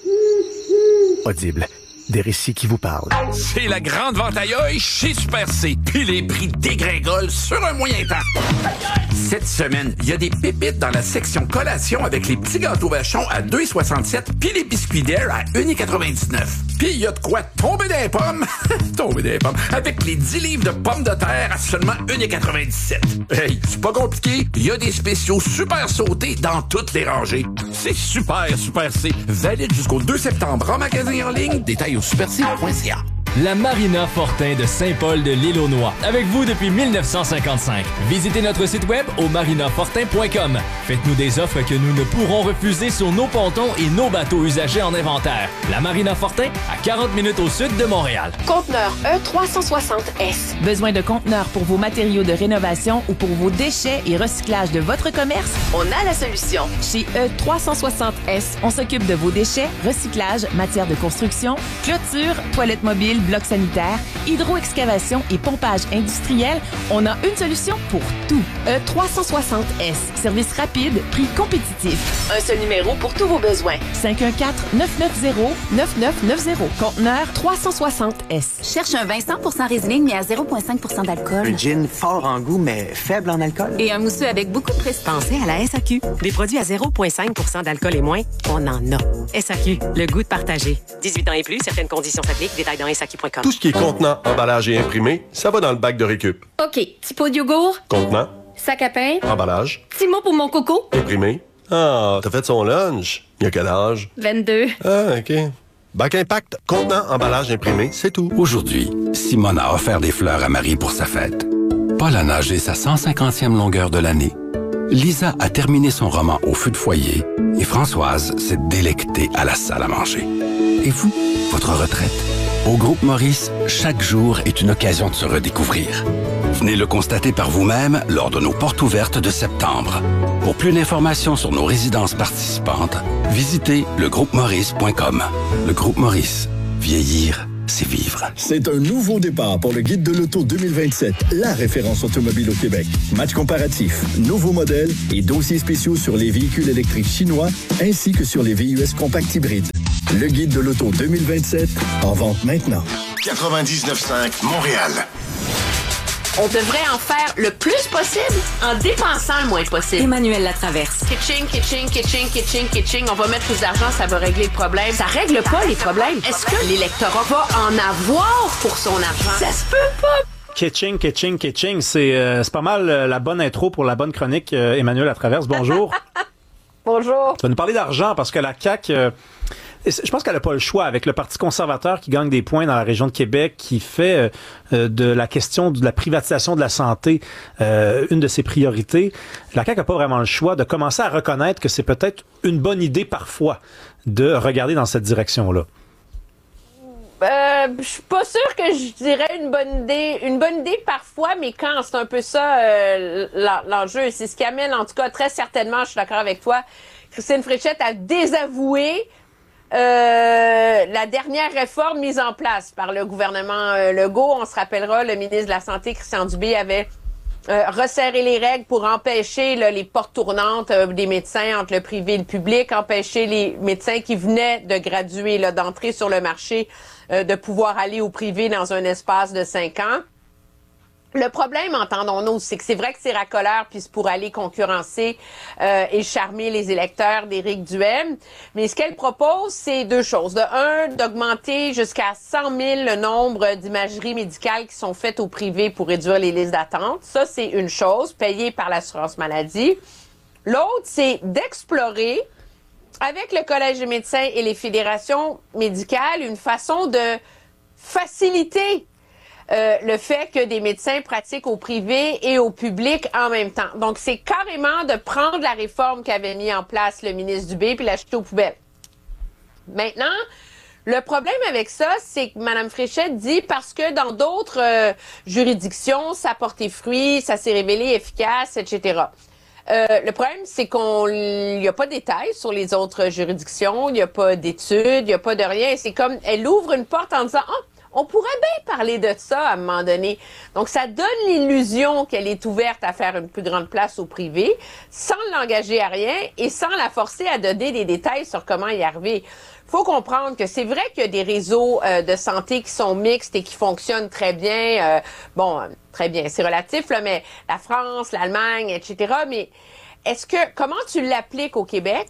Audible. Des récits qui vous parlent. C'est la grande vente à œil chez Super C. Puis les prix dégringolent sur un moyen temps. Cette semaine, il y a des pépites dans la section collation avec les petits gâteaux vachons à deux soixante-sept puis les biscuits d'air à un quatre-vingt-dix-neuf. Puis il y a de quoi tomber des pommes. tomber des pommes. Avec les dix livres de pommes de terre à seulement un quatre-vingt-dix-sept. Hey, c'est pas compliqué. Il y a des spéciaux super sautés dans toutes les rangées. C'est super, Super C. Valide jusqu'au deux septembre en magasin en ligne. Détails au super c point c a. La Marina Fortin de Saint-Paul de l'Île-aux-Noix. Avec vous depuis mille neuf cent cinquante-cinq. Visitez notre site web au marina fortin point com. Faites-nous des offres que nous ne pourrons refuser sur nos pontons et nos bateaux usagés en inventaire. La Marina Fortin, à quarante minutes au sud de Montréal. Conteneur E trois cent soixante S. Besoin de conteneurs pour vos matériaux de rénovation ou pour vos déchets et recyclage de votre commerce? On a la solution. Chez E trois cent soixante S, on s'occupe de vos déchets, recyclage, matière de construction, clôture, toilettes mobiles, blocs sanitaires, hydro-excavation et pompage industriel. On a une solution pour tout. E trois cent soixante S. Service rapide, prix compétitif. Un seul numéro pour tous vos besoins. cinq un quatre, neuf neuf zéro, neuf neuf neuf zéro. Conteneur trois cent soixante S. Cherche un vin cent pour cent Riesling, mais à zéro virgule cinq pour cent d'alcool. Un gin fort en goût, mais faible en alcool. Et un mousseux avec beaucoup de prestige. Pensez à la S A Q. Des produits à zéro virgule cinq pour cent d'alcool et moins, on en a. S A Q, le goût de partager. dix-huit ans et plus, certaines conditions s'appliquent. Détails dans S A Q point com. Tout ce qui est contenant, emballage et imprimé, ça va dans le bac de récup. OK. Petit pot de yogourt. Contenant, Sac à pain. emballage, Petit mot pour mon coco. imprimé. Ah, t'as fait son lunch. Il y a quel âge? vingt-deux. Ah, OK. Bac Impact, contenant, emballage, imprimé, c'est tout. Aujourd'hui, Simone a offert des fleurs à Marie pour sa fête. Paul a nagé sa cent cinquantième longueur de l'année. Lisa a terminé son roman au feu de foyer et Françoise s'est délectée à la salle à manger. Et vous, votre retraite? Au Groupe Maurice, chaque jour est une occasion de se redécouvrir. Venez le constater par vous-même lors de nos portes ouvertes de septembre. Pour plus d'informations sur nos résidences participantes, visitez le groupe maurice point com. Le Groupe Maurice, vieillir, c'est vivre. C'est un nouveau départ pour le Guide de l'auto deux mille vingt-sept, la référence automobile au Québec. Match comparatif, nouveaux modèles et dossiers spéciaux sur les véhicules électriques chinois ainsi que sur les V U S compacts hybrides. Le Guide de l'auto deux mille vingt-sept, en vente maintenant. quatre-vingt-dix-neuf virgule cinq Montréal. On devrait en faire le plus possible en dépensant le moins possible. Emmanuel Latraverse. Kitching, kitching, kitching, kitching, kitching. On va mettre plus d'argent, ça va régler le problème. Ça règle pas les problèmes. Est-ce que l'électorat va en avoir pour son argent? Ça se peut pas. Kitching, kitching, kitching. C'est, euh, c'est pas mal euh, la bonne intro pour la bonne chronique. Euh, Emmanuel Latraverse, bonjour. Bonjour. Tu vas nous parler d'argent parce que la C A Q... Euh, je pense qu'elle n'a pas le choix avec le Parti conservateur qui gagne des points dans la région de Québec, qui fait euh, de la question de la privatisation de la santé euh, une de ses priorités. La C A Q n'a pas vraiment le choix de commencer à reconnaître que c'est peut-être une bonne idée parfois de regarder dans cette direction-là. Euh, je suis pas sûre que je dirais une bonne idée. Une bonne idée parfois, mais quand c'est un peu ça euh, l'enjeu. C'est ce qui amène, en tout cas, très certainement, je suis d'accord avec toi, Christine Fréchette à désavouer Euh, la dernière réforme mise en place par le gouvernement euh, Legault. On se rappellera, le ministre de la Santé, Christian Dubé, avait euh, resserré les règles pour empêcher là, les portes tournantes euh, des médecins entre le privé et le public, empêcher les médecins qui venaient de graduer, là, d'entrer sur le marché, euh, de pouvoir aller au privé dans un espace de cinq ans. Le problème, entendons-nous, c'est que c'est vrai que c'est racoleur, puis c'est pour aller concurrencer euh, et charmer les électeurs d'Éric Duhaime. Mais ce qu'elle propose, c'est deux choses. De un, d'augmenter jusqu'à cent mille le nombre d'imageries médicales qui sont faites au privé pour réduire les listes d'attente. Ça, c'est une chose, payée par l'assurance maladie. L'autre, c'est d'explorer, avec le Collège des médecins et les fédérations médicales, une façon de faciliter Euh, le fait que des médecins pratiquent au privé et au public en même temps. Donc, c'est carrément de prendre la réforme qu'avait mis en place le ministre Dubé puis l'acheter aux poubelles. Maintenant, le problème avec ça, c'est que Mme Fréchette dit parce que dans d'autres euh, juridictions, ça a porté fruit, ça s'est révélé efficace, et cetera. Euh, le problème, c'est qu'on il n'y a pas de détails sur les autres juridictions, il n'y a pas d'études, il n'y a pas de rien. C'est comme, elle ouvre une porte en disant « Ah, on pourrait bien parler de ça à un moment donné. » Donc, ça donne l'illusion qu'elle est ouverte à faire une plus grande place au privé, sans l'engager à rien et sans la forcer à donner des détails sur comment y arriver. Faut comprendre que c'est vrai qu'il y a des réseaux euh, de santé qui sont mixtes et qui fonctionnent très bien. Euh, bon, euh, très bien, c'est relatif, là, mais la France, l'Allemagne, et cetera. Mais est-ce que, comment tu l'appliques au Québec?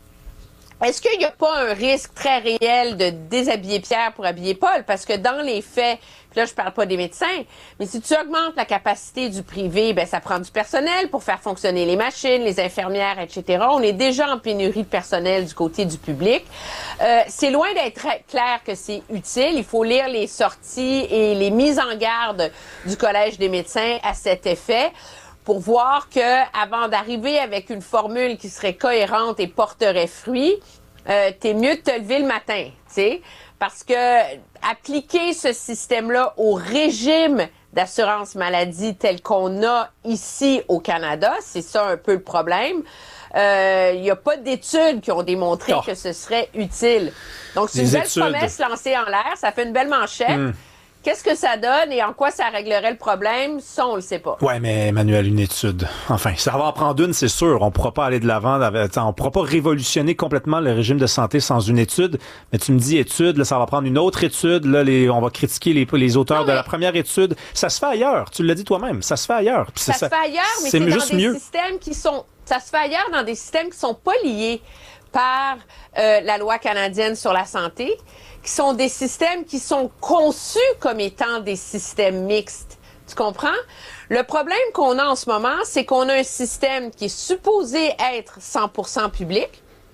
Est-ce qu'il n'y a pas un risque très réel de déshabiller Pierre pour habiller Paul? Parce que dans les faits, puis là, je parle pas des médecins, mais si tu augmentes la capacité du privé, ben ça prend du personnel pour faire fonctionner les machines, les infirmières, et cetera. On est déjà en pénurie de personnel du côté du public. Euh, c'est loin d'être très clair que c'est utile. Il faut lire les sorties et les mises en garde du Collège des médecins à cet effet, pour voir que avant d'arriver avec une formule qui serait cohérente et porterait fruit, euh, t'es mieux de te lever le matin, tu sais, parce que appliquer ce système-là au régime d'assurance maladie tel qu'on a ici au Canada, c'est ça un peu le problème. Il euh, n'y a pas d'études qui ont démontré oh. que ce serait utile. Donc, c'est une belle études. promesse lancée en l'air, ça fait une belle manchette. Mm. Qu'est-ce que ça donne et en quoi ça réglerait le problème? Ça, on le sait pas. Ouais, mais Emmanuel, une étude. Enfin, ça va en prendre une, c'est sûr. On pourra pas aller de l'avant. On pourra pas révolutionner complètement le régime de santé sans une étude. Mais tu me dis étude, là, ça va prendre une autre étude. Là, les, on va critiquer les, les auteurs non, mais... de la première étude. Ça se fait ailleurs. Tu l'as dit toi-même. Ça se fait ailleurs. Ça, ça se fait ailleurs, mais c'est, c'est dans des mieux. systèmes qui sont... Ça se fait ailleurs dans des systèmes qui sont pas liés par euh, la loi canadienne sur la santé, qui sont des systèmes qui sont conçus comme étant des systèmes mixtes. Tu comprends? Le problème qu'on a en ce moment, c'est qu'on a un système qui est supposé être cent pour cent public,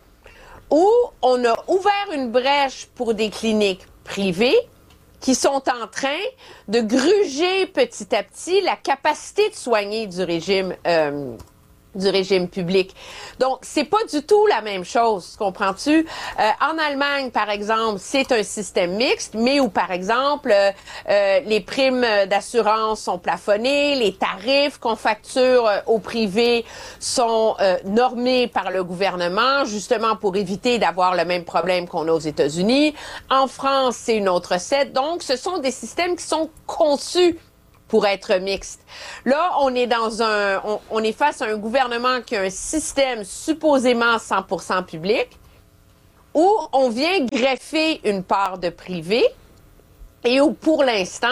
où on a ouvert une brèche pour des cliniques privées qui sont en train de gruger petit à petit la capacité de soigner du régime euh, du régime public. Donc, c'est pas du tout la même chose, comprends-tu? Euh, en Allemagne, par exemple, c'est un système mixte, mais où, par exemple, euh, euh, les primes d'assurance sont plafonnées, les tarifs qu'on facture euh, au privé sont euh, normés par le gouvernement, justement pour éviter d'avoir le même problème qu'on a aux États-Unis. En France, c'est une autre recette. Donc, ce sont des systèmes qui sont conçus pour être mixte. Là, on est dans un, on, on est face à un gouvernement qui a un système supposément cent pour cent public, où on vient greffer une part de privé, et où pour l'instant,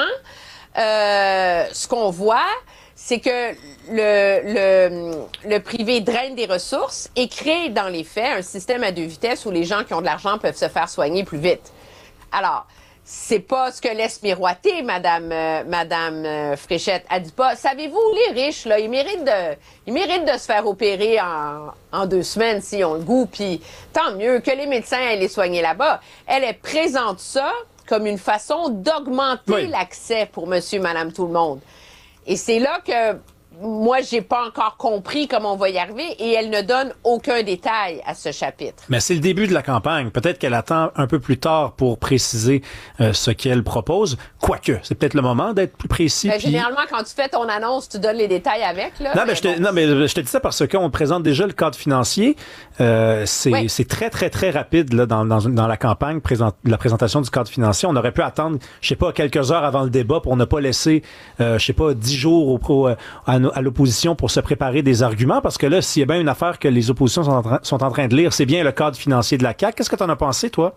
euh, ce qu'on voit, c'est que le, le, le privé draine des ressources et crée dans les faits un système à deux vitesses où les gens qui ont de l'argent peuvent se faire soigner plus vite. Alors, c'est pas ce que laisse miroiter Madame euh, Madame euh, Fréchette. Elle dit pas, savez-vous, les riches, là, ils méritent de ils méritent de se faire opérer en, en deux semaines s'ils ont le goût, puis tant mieux que les médecins aillent les soigner là-bas. Elle, elle présente ça comme une façon d'augmenter oui. l'accès pour monsieur, madame, tout le monde. Et c'est là que moi, j'ai pas encore compris comment on va y arriver et elle ne donne aucun détail à ce chapitre. Mais c'est le début de la campagne. Peut-être qu'elle attend un peu plus tard pour préciser euh, ce qu'elle propose. Quoique, c'est peut-être le moment d'être plus précis. Ben, puis... Généralement, quand tu fais ton annonce, tu donnes les détails avec. Là, non, mais, mais je te, bon. non, mais je te dis ça parce qu'on présente déjà le cadre financier. Euh, c'est, oui. c'est très, très, très rapide là, dans, dans, dans la campagne, présent, la présentation du cadre financier. On aurait pu attendre, je sais pas, quelques heures avant le débat pour ne pas laisser, euh, je sais pas, dix jours au pro, à, à l'opposition pour se préparer des arguments, parce que là, s'il y a bien une affaire que les oppositions sont en, tra- sont en train de lire, c'est bien le cadre financier de la C A Q. Qu'est-ce que tu en as pensé, toi?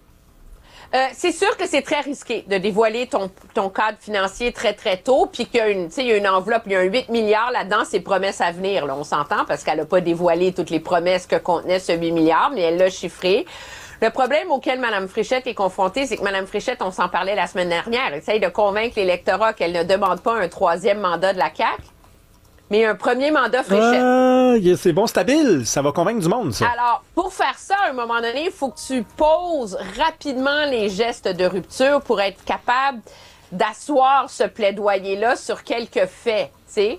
Euh, c'est sûr que c'est très risqué de dévoiler ton, ton cadre financier très, très tôt, puis qu'il y a une, tu sais, il y a une enveloppe, il y a un huit milliards là-dedans, c'est promesses à venir, là, on s'entend, parce qu'elle n'a pas dévoilé toutes les promesses que contenait ce huit milliards, mais elle l'a chiffré. Le problème auquel Mme Fréchette est confrontée, c'est que Mme Fréchette, on s'en parlait la semaine dernière, elle essaye de convaincre l'électorat qu'elle ne demande pas un troisième mandat de la C A Q, mais un premier mandat Fréchette. Ah, c'est bon, stable. Ça va convaincre du monde, ça. Alors, pour faire ça, à un moment donné, il faut que tu poses rapidement les gestes de rupture pour être capable d'asseoir ce plaidoyer-là sur quelques faits, tu sais.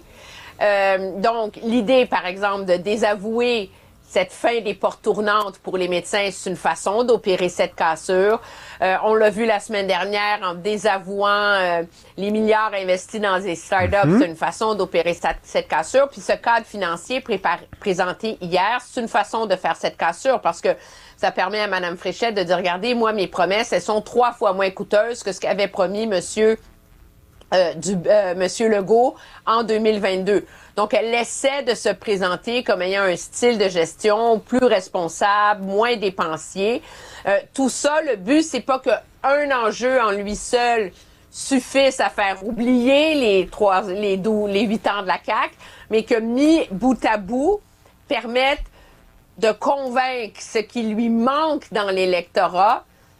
Euh, donc, l'idée, par exemple, de désavouer cette fin des portes tournantes pour les médecins, c'est une façon d'opérer cette cassure. Euh, on l'a vu la semaine dernière en désavouant euh, les milliards investis dans des startups. Mm-hmm. C'est une façon d'opérer cette, cette cassure. Puis ce cadre financier préparé, présenté hier, c'est une façon de faire cette cassure parce que ça permet à Mme Fréchette de dire, regardez, moi, mes promesses, elles sont trois fois moins coûteuses que ce qu'avait promis monsieur Euh, du euh, Monsieur Legault en deux mille vingt-deux. Donc, elle essaie de se présenter comme ayant un style de gestion plus responsable, moins dépensier. Euh, tout ça, le but, c'est pas qu'un enjeu en lui seul suffise à faire oublier les trois, les douze, les huit ans de la C A Q, mais que mis bout à bout, permettent de convaincre ce qui lui manque dans l'électorat.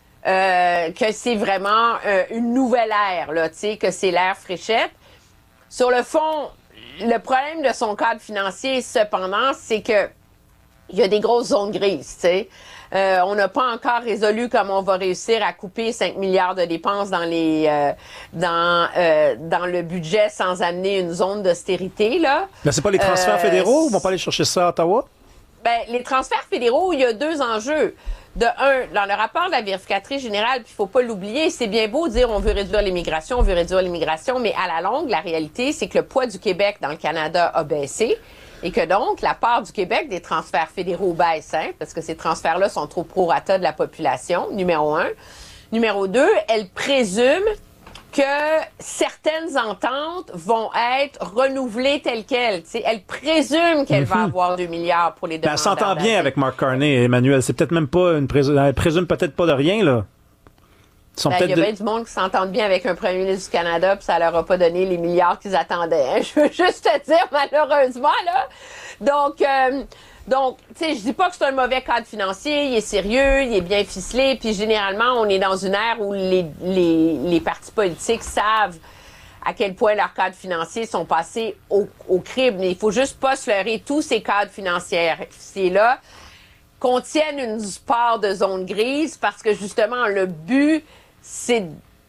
Euh, que c'est vraiment euh, une nouvelle ère, là, tu sais, que c'est l'ère Fréchette. Sur le fond, le problème de son cadre financier, cependant, c'est que il y a des grosses zones grises, tu sais. Euh, on n'a pas encore résolu comment on va réussir à couper cinq milliards de dépenses dans les euh, dans euh, dans le budget sans amener une zone d'austérité, là. Mais c'est pas les transferts euh, fédéraux? Ils vont pas aller chercher ça à Ottawa? Ben, les transferts fédéraux, il y a deux enjeux. De un, dans le rapport de la vérificatrice générale, puis il faut pas l'oublier, c'est bien beau de dire on veut réduire l'immigration, on veut réduire l'immigration, mais à la longue, la réalité, c'est que le poids du Québec dans le Canada a baissé et que donc, la part du Québec des transferts fédéraux baisse, hein, parce que ces transferts-là sont trop prorata de la population, numéro un. Numéro deux, elle présume que certaines ententes vont être renouvelées telles quelles. T'sais, elle présume qu'elle mm-hmm. va avoir deux milliards pour les demandeurs. Ben, elle s'entend bien avec Mark Carney et Emmanuel. C'est peut-être même pas une présume, elle présume peut-être pas de rien, là. Ben, il y a de... bien du monde qui s'entend bien avec un premier ministre du Canada, puis ça leur a pas donné les milliards qu'ils attendaient. Hein. Je veux juste te dire, malheureusement, là. Donc, euh, donc, tu sais, je dis pas que c'est un mauvais cadre financier, il est sérieux, il est bien ficelé, puis généralement, on est dans une ère où les, les, les partis politiques savent à quel point leurs cadres financiers sont passés au, au crible. Mais il faut juste pas se leurrer. Tous ces cadres financiers-là contiennent une part de zone grise parce que, justement, le but, c'est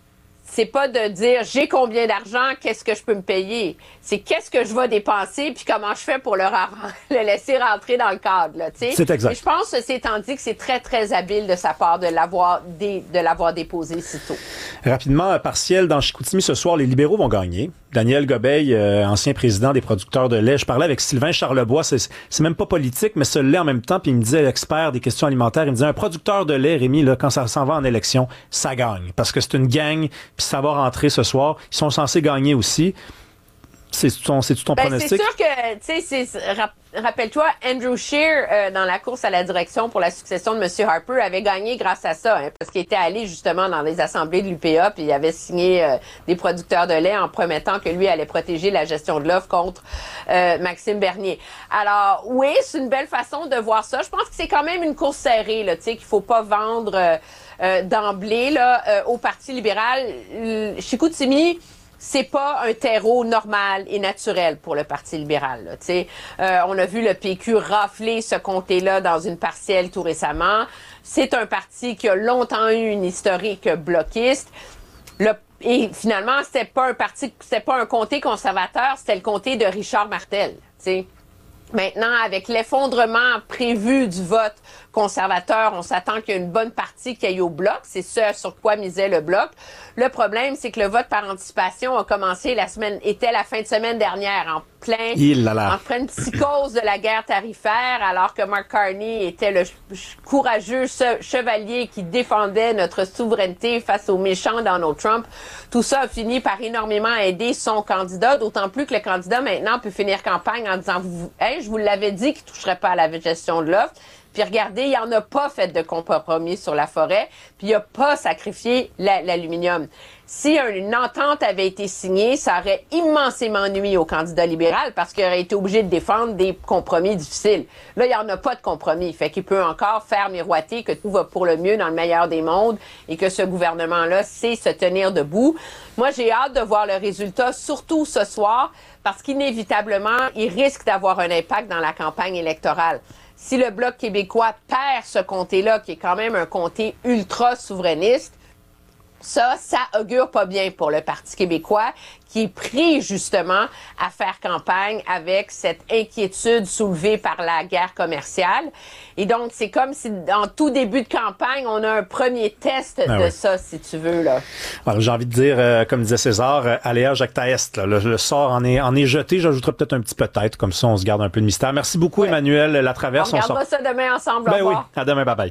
c'est pas de dire j'ai combien d'argent, qu'est-ce que je peux me payer. C'est qu'est-ce que je vais dépenser puis comment je fais pour le, ra- le laisser rentrer dans le cadre. Là, t'sais. C'est exact. Et je pense, ceci étant dit, que c'est très, très habile de sa part de l'avoir, dé, de l'avoir déposé si tôt. Rapidement, partiel dans Chicoutimi ce soir, les libéraux vont gagner. Daniel Gobeil, euh, ancien président des producteurs de lait. Je parlais avec Sylvain Charlebois, c'est, c'est même pas politique, mais ce lait en même temps, puis il me disait, expert des questions alimentaires, il me disait, un producteur de lait, Rémi, là, quand ça s'en va en élection, ça gagne. Parce que c'est une gang, puis ça va rentrer ce soir. Ils sont censés gagner aussi. C'est ton, c'est-tu ton ben, pronostic? C'est sûr que, tu sais, c'est, rappelle-toi, Andrew Scheer, euh, dans la course à la direction pour la succession de M. Harper, avait gagné grâce à ça, hein, parce qu'il était allé justement dans les assemblées de l'U P A, puis il avait signé euh, des producteurs de lait en promettant que lui allait protéger la gestion de l'offre contre euh, Maxime Bernier. Alors, oui, c'est une belle façon de voir ça. Je pense que c'est quand même une course serrée, là, tu sais, qu'il faut pas vendre euh, euh, d'emblée là, euh, au Parti libéral. Euh, Chicoutimi, c'est pas un terreau normal et naturel pour le Parti libéral. Là, euh, on a vu le P Q rafler ce comté-là dans une partielle tout récemment. C'est un parti qui a longtemps eu une historique bloquiste. Le, et finalement, c'était pas un parti, c'était pas un comté conservateur, c'était le comté de Richard Martel. T'sais. Maintenant, avec l'effondrement prévu du vote conservateur, on s'attend qu'il y ait une bonne partie qui aille au bloc. C'est ce sur quoi misait le bloc. Le problème, c'est que le vote par anticipation a commencé la semaine, était la fin de semaine dernière, en plein, en pleine psychose de la guerre tarifaire, alors que Mark Carney était le courageux chevalier qui défendait notre souveraineté face aux méchants Donald Trump. Tout ça a fini par énormément aider son candidat, d'autant plus que le candidat maintenant peut finir campagne en disant hey, je vous l'avais dit qu'il toucherait pas à la gestion de l'offre. Puis regardez, il n'en a pas fait de compromis sur la forêt, puis il n'a pas sacrifié la, l'aluminium. Si une entente avait été signée, ça aurait immensément nui au candidat libéral parce qu'il aurait été obligé de défendre des compromis difficiles. Là, il n'y en a pas de compromis. Fait qu'il peut encore faire miroiter que tout va pour le mieux dans le meilleur des mondes et que ce gouvernement-là sait se tenir debout. Moi, j'ai hâte de voir le résultat, surtout ce soir, parce qu'inévitablement, il risque d'avoir un impact dans la campagne électorale. Si le Bloc québécois perd ce comté-là, qui est quand même un comté ultra-souverainiste, ça, ça augure pas bien pour le Parti québécois qui est pris justement à faire campagne avec cette inquiétude soulevée par la guerre commerciale. Et donc, c'est comme si en tout début de campagne, on a un premier test ah de oui. ça, si tu veux. Là. Alors, j'ai envie de dire, euh, comme disait César, euh, aléa jacta est. Là, le, le sort en est, en est jeté. J'ajouterai peut-être un petit peut-être, comme ça on se garde un peu de mystère. Merci beaucoup, ouais. Emmanuel Latraverse. On regardera on sort... ça demain ensemble. Ben oui, à demain, bye-bye.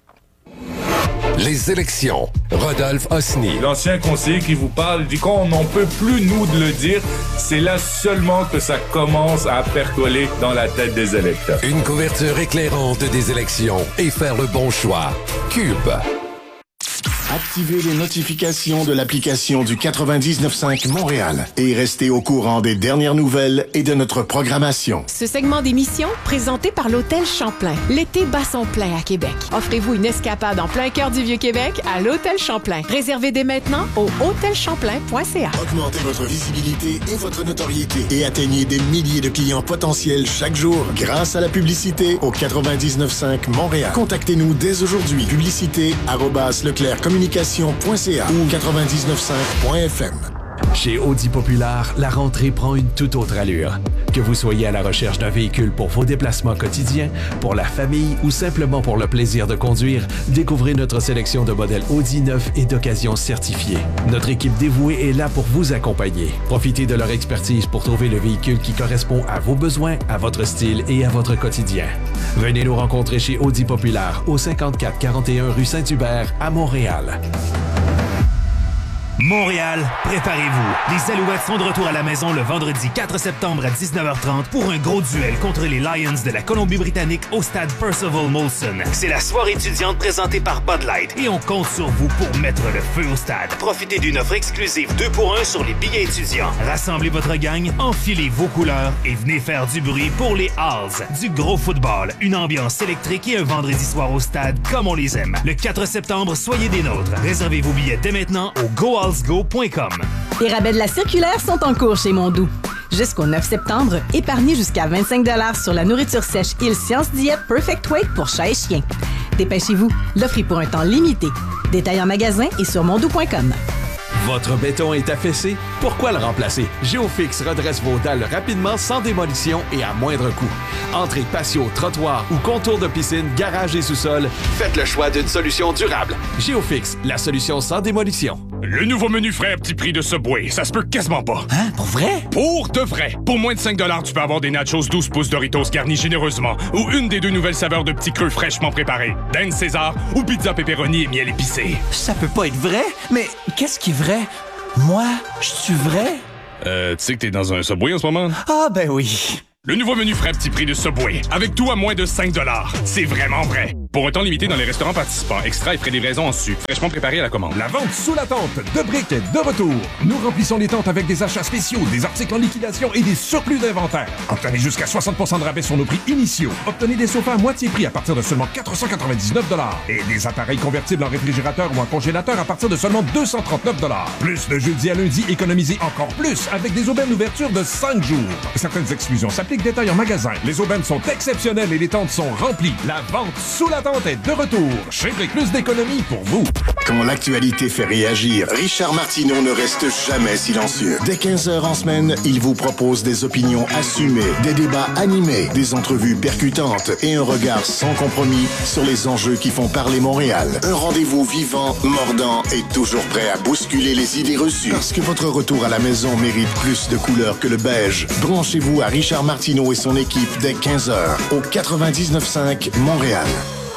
Les élections. Rodolphe Osny. L'ancien conseiller qui vous parle dit qu'on n'en peut plus, nous, de le dire. C'est là seulement que ça commence à percoler dans la tête des électeurs. Une couverture éclairante des élections et faire le bon choix. Cube. Activez les notifications de l'application du quatre-vingt-dix-neuf cinq Montréal et restez au courant des dernières nouvelles et de notre programmation. Ce segment d'émission, présenté par l'Hôtel Champlain. L'été bat son plein à Québec. Offrez-vous une escapade en plein cœur du Vieux-Québec à l'Hôtel Champlain. Réservez dès maintenant au hôtel champlain point c a. Augmentez votre visibilité et votre notoriété et atteignez des milliers de clients potentiels chaque jour grâce à la publicité au quatre-vingt-dix-neuf cinq Montréal. Contactez-nous dès aujourd'hui. Publicité arobase leclerc communication point c a ou quatre-vingt-dix-neuf cinq point f m. Chez Audi Populaire, la rentrée prend une toute autre allure. Que vous soyez à la recherche d'un véhicule pour vos déplacements quotidiens, pour la famille ou simplement pour le plaisir de conduire, découvrez notre sélection de modèles Audi neufs et d'occasion certifiés. Notre équipe dévouée est là pour vous accompagner. Profitez de leur expertise pour trouver le véhicule qui correspond à vos besoins, à votre style et à votre quotidien. Venez nous rencontrer chez Audi Populaire au cinquante-quatre quarante et un rue Saint-Hubert à Montréal. Montréal, préparez-vous. Les Alouettes sont de retour à la maison le vendredi quatre septembre à dix-neuf heures trente pour un gros duel contre les Lions de la Colombie-Britannique au stade Percival Molson. C'est la soirée étudiante présentée par Bud Light et on compte sur vous pour mettre le feu au stade. Profitez d'une offre exclusive deux pour un sur les billets étudiants. Rassemblez votre gang, enfilez vos couleurs et venez faire du bruit pour les Halls. Du gros football, une ambiance électrique et un vendredi soir au stade comme on les aime. Le quatre septembre, soyez des nôtres. Réservez vos billets dès maintenant au go halls go point com. Les rabais de la circulaire sont en cours chez Mondou. Jusqu'au neuf septembre, épargnez jusqu'à vingt-cinq dollars sur la nourriture sèche Il Science Diète Perfect Weight pour chat et chien. Dépêchez-vous, l'offre est pour un temps limité. Détail en magasin et sur mondou point com. Votre béton est affaissé? Pourquoi le remplacer? Géofix redresse vos dalles rapidement, sans démolition et à moindre coût. Entrée, patio, trottoir ou contour de piscine, garage et sous-sol, faites le choix d'une solution durable. Géofix, la solution sans démolition. Le nouveau menu frais à petit prix de Subway, ça se peut quasiment pas. Hein? Pour vrai? Pour de vrai. Pour moins de cinq dollars, tu peux avoir des nachos douze pouces Doritos garnis généreusement ou une des deux nouvelles saveurs de petits creux fraîchement préparés. Dinde César ou pizza pepperoni et miel épicé. Ça peut pas être vrai? Mais qu'est-ce qui est vrai? Moi, je suis vrai? Euh, tu sais que t'es dans un Subway en ce moment? Ah, ben oui. Le nouveau menu frais à petit prix de Subway, avec tout à moins de cinq dollars. C'est vraiment vrai. Pour un temps limité dans les restaurants participants, extra et frais de livraison en sucre, fraîchement préparé à la commande. La vente sous la tente de briques est de retour. Nous remplissons les tentes avec des achats spéciaux, des articles en liquidation et des surplus d'inventaire. Obtenez jusqu'à soixante pour cent de rabais sur nos prix initiaux. Obtenez des sofas à moitié prix à partir de seulement quatre cent quatre-vingt-dix-neuf dollars et des appareils convertibles en réfrigérateur ou en congélateur à partir de seulement deux cent trente-neuf dollars. Plus de jeudi à lundi, économisez encore plus avec des aubaines d'ouverture de cinq jours. Certaines exclusions s'appliquent, détail en magasin. Les aubaines sont exceptionnelles et les tentes sont remplies. La vente sous la tente est de retour. Chez Brick, plus d'économie pour vous. Quand l'actualité fait réagir, Richard Martineau ne reste jamais silencieux. Dès quinze heures en semaine, il vous propose des opinions assumées, des débats animés, des entrevues percutantes et un regard sans compromis sur les enjeux qui font parler Montréal. Un rendez-vous vivant, mordant et toujours prêt à bousculer les idées reçues. Parce que votre retour à la maison mérite plus de couleurs que le beige. Branchez-vous à Richard Martineau et son équipe dès quinze heures au quatre-vingt-dix-neuf cinq Montréal.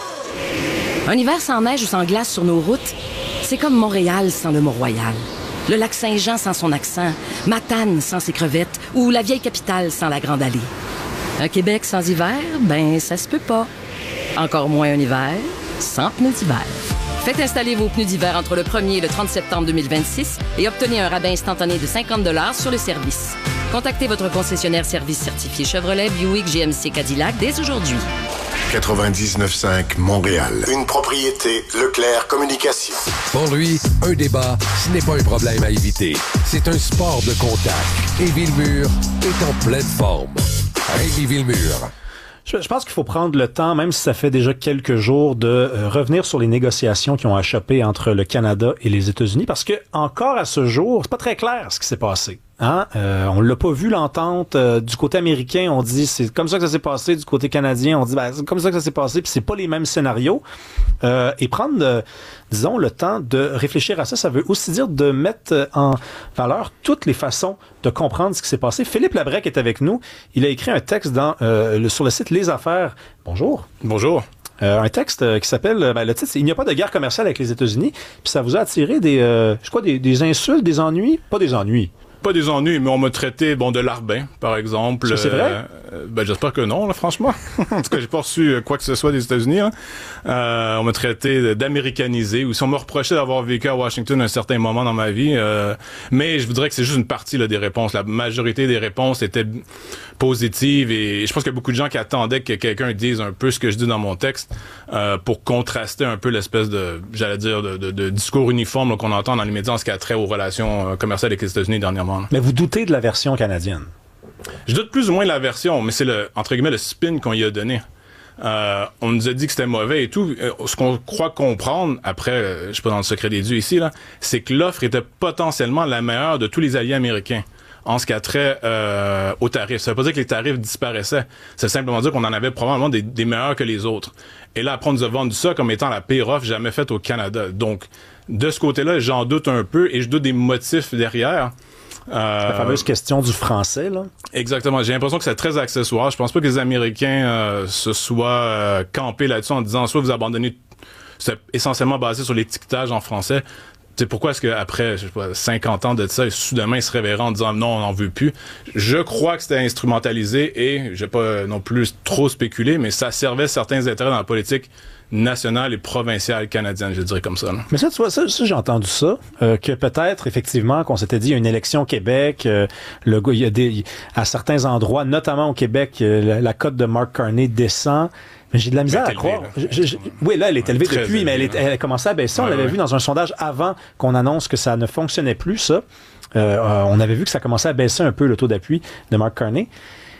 Un hiver sans neige ou sans glace sur nos routes, c'est comme Montréal sans le Mont-Royal. Le lac Saint-Jean sans son accent, Matane sans ses crevettes ou la vieille capitale sans la Grande Allée. Un Québec sans hiver, ben ça se peut pas. Encore moins un hiver sans pneus d'hiver. Faites installer vos pneus d'hiver entre le premier et le trente septembre deux mille vingt-six et obtenez un rabais instantané de cinquante dollars sur le service. Contactez votre concessionnaire service certifié Chevrolet, Buick, G M C, Cadillac dès aujourd'hui. quatre-vingt-dix-neuf cinq Montréal. Une propriété Leclerc Communication. Pour lui, un débat, ce n'est pas un problème à éviter. C'est un sport de contact. Et Villemur est en pleine forme. Rémi Villemur. Je, je pense qu'il faut prendre le temps, même si ça fait déjà quelques jours, de euh, revenir sur les négociations qui ont achoppé entre le Canada et les États-Unis, parce que encore à ce jour, c'est pas très clair ce qui s'est passé. Hein? Euh, on l'a pas vu l'entente euh, du côté américain. On dit c'est comme ça que ça s'est passé. Du côté canadien, on dit ben, c'est comme ça que ça s'est passé. Puis c'est pas les mêmes scénarios. Euh, et prendre, euh, disons, le temps de réfléchir à ça, ça veut aussi dire de mettre en valeur toutes les façons de comprendre ce qui s'est passé. Philippe Labrec est avec nous. Il a écrit un texte dans euh, le, sur le site Les Affaires. Bonjour. Bonjour. Euh, un texte euh, qui s'appelle, ben, le titre, c'est « Il n'y a pas de guerre commerciale avec les États-Unis ». Puis ça vous a attiré des, euh, je crois, des, des insultes, des ennuis, pas des ennuis. Pas des ennuis, mais on m'a traité, bon, de larbin, par exemple. Ça, c'est vrai? Euh, ben, j'espère que non, là, franchement. En tout cas, j'ai pas reçu quoi que ce soit des États-Unis. Hein. Euh, on m'a traité d'américanisé, ou si on me reprochait d'avoir vécu à Washington à un certain moment dans ma vie. Euh, mais je voudrais que c'est juste une partie là, des réponses. La majorité des réponses étaient positives, et je pense qu'il y a beaucoup de gens qui attendaient que quelqu'un dise un peu ce que je dis dans mon texte euh, pour contraster un peu l'espèce de, j'allais dire, de, de, de discours uniforme là, qu'on entend dans les médias en ce qui a trait aux relations euh, commerciales avec les États-Unis dernièrement. Mais vous doutez de la version canadienne? Je doute plus ou moins de la version, mais c'est le, entre guillemets, le spin qu'on y a donné. Euh, on nous a dit que c'était mauvais et tout. Euh, ce qu'on croit comprendre, après, euh, je suis pas dans le secret des dieux ici, là, c'est que l'offre était potentiellement la meilleure de tous les alliés américains en ce qui a trait euh, aux tarifs. Ça veut pas dire que les tarifs disparaissaient. C'est simplement dire qu'on en avait probablement des, des meilleurs que les autres. Et là, après, on nous a vendu ça comme étant la pire offre jamais faite au Canada. Donc, de ce côté-là, j'en doute un peu et je doute des motifs derrière. Euh, la fameuse question du français, là. Exactement. J'ai l'impression que c'est très accessoire. Je pense pas que les Américains euh, se soient euh, campés là-dessus en disant soit vous abandonnez, c'est essentiellement basé sur l'étiquetage en français. C'est pourquoi est-ce qu'après, je sais pas, cinquante ans de ça, soudainement, ils se réveilleraient en disant non, on n'en veut plus. Je crois que c'était instrumentalisé et je vais pas non plus trop spéculer, mais ça servait certains intérêts dans la politique nationale et provinciale canadienne, je dirais comme ça. Là. Mais ça, tu vois, ça, ça j'ai entendu ça, euh, que peut-être, effectivement, qu'on s'était dit, il y a une élection au Québec, euh, le gars, il y a des, à certains endroits, notamment au Québec, euh, la, la cote de Mark Carney descend. Mais j'ai de la misère à croire. Je, je, je, oui, là, elle est élevée depuis, élevée, mais elle, est, elle a commencé à baisser. Ouais, on l'avait ouais. vu dans un sondage avant qu'on annonce que ça ne fonctionnait plus, ça. Euh, euh, on avait vu que ça commençait à baisser un peu, le taux d'appui de Mark Carney.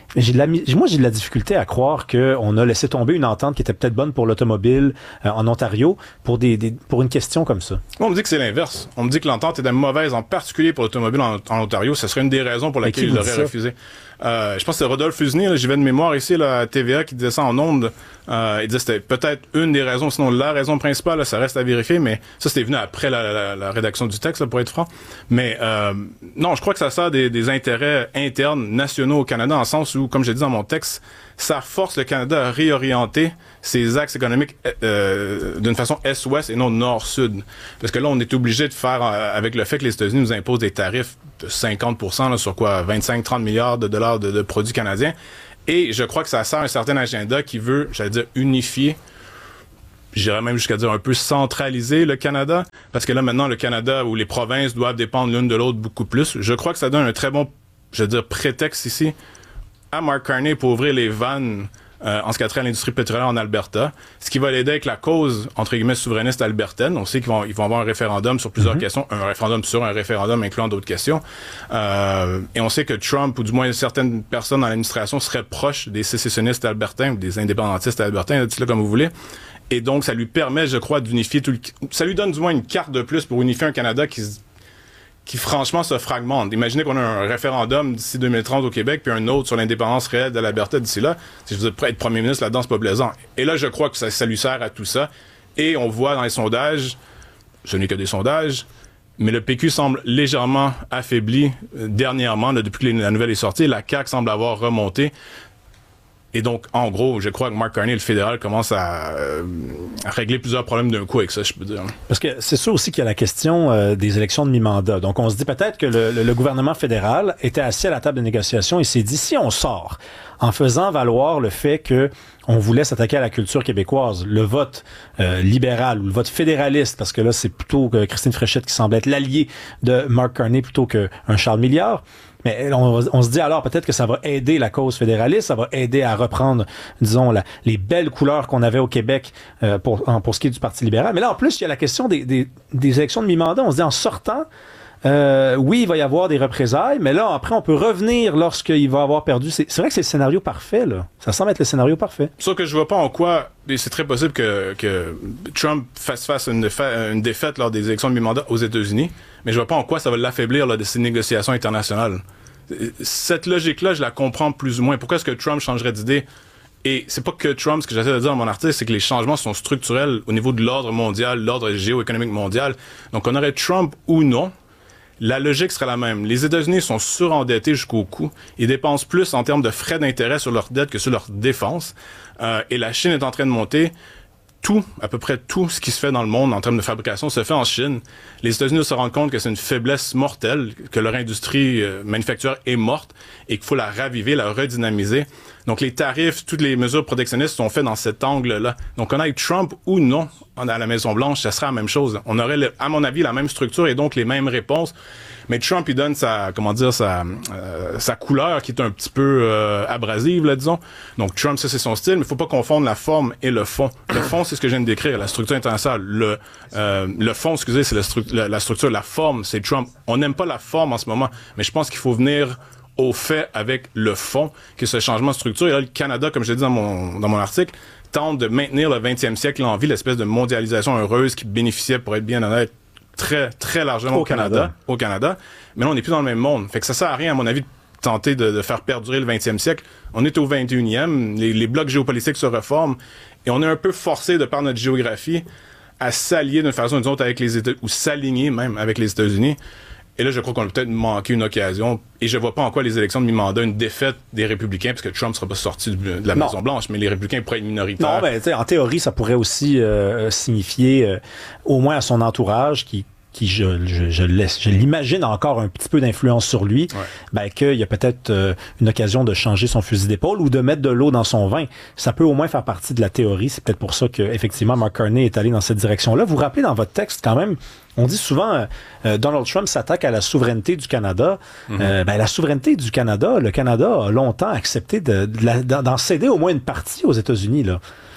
J'ai de la, moi, j'ai de la difficulté à croire qu'on a laissé tomber une entente qui était peut-être bonne pour l'automobile euh, en Ontario pour, des, des, pour une question comme ça. Moi, on me dit que c'est l'inverse. On me dit que l'entente était mauvaise, en particulier pour l'automobile en, en Ontario. Ce serait une des raisons pour laquelle il l'aurait refusé. Euh, je pense que c'est Rodolphe Fusini, là, j'y vais de mémoire ici, là, à T V A, qui disait ça en ondes. Euh, il disait que c'était peut-être une des raisons, sinon la raison principale, là, ça reste à vérifier, mais ça, c'était venu après la, la, la rédaction du texte, là, pour être franc. Mais euh, non, je crois que ça sert des, des intérêts internes, nationaux au Canada, en sens où, comme j'ai dit dans mon texte, ça force le Canada à réorienter ses axes économiques euh, d'une façon est-ouest et non nord-sud. Parce que là, on est obligé de faire, euh, avec le fait que les États-Unis nous imposent des tarifs de cinquante pour cent là, sur quoi, vingt-cinq à trente milliards de dollars de, de produits canadiens. Et je crois que ça sert un certain agenda qui veut, j'allais dire, unifier, j'irais même jusqu'à dire un peu centraliser le Canada. Parce que là, maintenant, le Canada, où les provinces doivent dépendre l'une de l'autre beaucoup plus, je crois que ça donne un très bon, je veux dire, prétexte ici à Mark Carney pour ouvrir les vannes euh, en ce qui a trait à l'industrie pétrolière en Alberta, ce qui va l'aider avec la cause, entre guillemets, souverainiste albertaine. On sait qu'ils vont, ils vont avoir un référendum sur plusieurs mm-hmm. questions, un référendum sur un référendum incluant d'autres questions. Euh, et on sait que Trump, ou du moins certaines personnes dans l'administration, seraient proches des sécessionnistes albertains ou des indépendantistes albertains, dites-le comme vous voulez. Et donc, ça lui permet, je crois, d'unifier tout le... Ça lui donne du moins une carte de plus pour unifier un Canada qui se qui franchement se fragmente. Imaginez qu'on a un référendum d'ici deux mille trente au Québec, puis un autre sur l'indépendance réelle de l'Alberta d'ici là. Si je veux dire, être premier ministre là-dedans, c'est pas plaisant. Et là, je crois que ça, ça lui sert à tout ça. Et on voit dans les sondages, ce n'est que des sondages, mais le P Q semble légèrement affaibli euh, dernièrement, là, depuis que la nouvelle est sortie. La C A Q semble avoir remonté. Et donc, en gros, je crois que Mark Carney, le fédéral, commence à, euh, à régler plusieurs problèmes d'un coup avec ça, je peux dire. Parce que c'est sûr aussi qu'il y a la question euh, des élections de mi-mandat. Donc, on se dit peut-être que le, le, le gouvernement fédéral était assis à la table de négociation et s'est dit, si on sort en faisant valoir le fait que on voulait s'attaquer à la culture québécoise, le vote euh, libéral ou le vote fédéraliste, parce que là, c'est plutôt que Christine Fréchette qui semble être l'allié de Mark Carney plutôt qu'un Charles Milliard. Mais on, on se dit alors peut-être que ça va aider la cause fédéraliste, ça va aider à reprendre, disons, la, les belles couleurs qu'on avait au Québec euh, pour, en, pour ce qui est du Parti libéral. Mais là, en plus, il y a la question des, des, des élections de mi-mandat. On se dit en sortant, euh, oui, il va y avoir des représailles, mais là, après, on peut revenir lorsqu'il va avoir perdu. C'est, c'est vrai que c'est le scénario parfait, là. Ça semble être le scénario parfait. Sauf que je vois pas en quoi, et c'est très possible que, que Trump fasse face à une, défa- une défaite lors des élections de mi-mandat aux États-Unis, mais je vois pas en quoi ça va l'affaiblir lors de ces négociations internationales. Cette logique-là, je la comprends plus ou moins. Pourquoi est-ce que Trump changerait d'idée? Et c'est pas que Trump, ce que j'essaie de dire dans mon article, c'est que les changements sont structurels au niveau de l'ordre mondial, l'ordre géoéconomique mondial. Donc, on aurait Trump ou non, la logique serait la même. Les États-Unis sont surendettés jusqu'au cou. Ils dépensent plus en termes de frais d'intérêt sur leur dette que sur leur défense. Euh, et la Chine est en train de monter. Tout, à peu près tout ce qui se fait dans le monde en termes de fabrication se fait en Chine. Les États-Unis se rendent compte que c'est une faiblesse mortelle, que leur industrie euh, manufacturière est morte et qu'il faut la raviver, la redynamiser. Donc les tarifs, toutes les mesures protectionnistes sont faites dans cet angle-là. Donc on a Trump ou non à la Maison-Blanche, ça serait la même chose. On aurait, le, à mon avis, la même structure et donc les mêmes réponses. Mais Trump, il donne sa, comment dire, sa, euh, sa couleur qui est un petit peu euh, abrasive, là, disons. Donc Trump, ça, c'est son style, mais il faut pas confondre la forme et le fond. Le fond, c'est ce que je viens de décrire, la structure internationale. Le, euh, le fond, excusez, c'est la, stru- la, la structure, la forme, c'est Trump. On n'aime pas la forme en ce moment, mais je pense qu'il faut venir au fait avec le fond, que ce changement de structure. Et là, le Canada, comme je l'ai dit dans mon, dans mon article, tente de maintenir le vingtième siècle en vie, l'espèce de mondialisation heureuse qui bénéficiait, pour être bien honnête, très, très largement au, au Canada, Canada. Au Canada. Mais là, on n'est plus dans le même monde. Fait que ça sert à rien, à mon avis, de tenter de, de faire perdurer le vingtième siècle. On est au vingt et unième. Les, les blocs géopolitiques se reforment. Et on est un peu forcé, de par notre géographie, à s'allier d'une façon ou d'une autre avec les États, ou s'aligner même avec les États-Unis. Et là, je crois qu'on a peut-être manqué une occasion. Et je vois pas en quoi les élections de mi-mandat, une défaite des Républicains, parce que Trump sera pas sorti de la Maison-Blanche, mais les Républicains pourraient être minoritaires. Non, ben, tu sais, en théorie, ça pourrait aussi euh, signifier, euh, au moins à son entourage, qui qui je, je, je, laisse, je l'imagine encore un petit peu d'influence sur lui, ouais. ben, qu'il y a peut-être euh, une occasion de changer son fusil d'épaule ou de mettre de l'eau dans son vin. Ça peut au moins faire partie de la théorie. C'est peut-être pour ça qu'effectivement Mark Carney est allé dans cette direction-là. Vous vous rappelez dans votre texte quand même, on dit souvent euh, Donald Trump s'attaque à la souveraineté du Canada. Mm-hmm. Euh, ben, la souveraineté du Canada, le Canada a longtemps accepté de, de la, d'en céder au moins une partie aux États-Unis, là.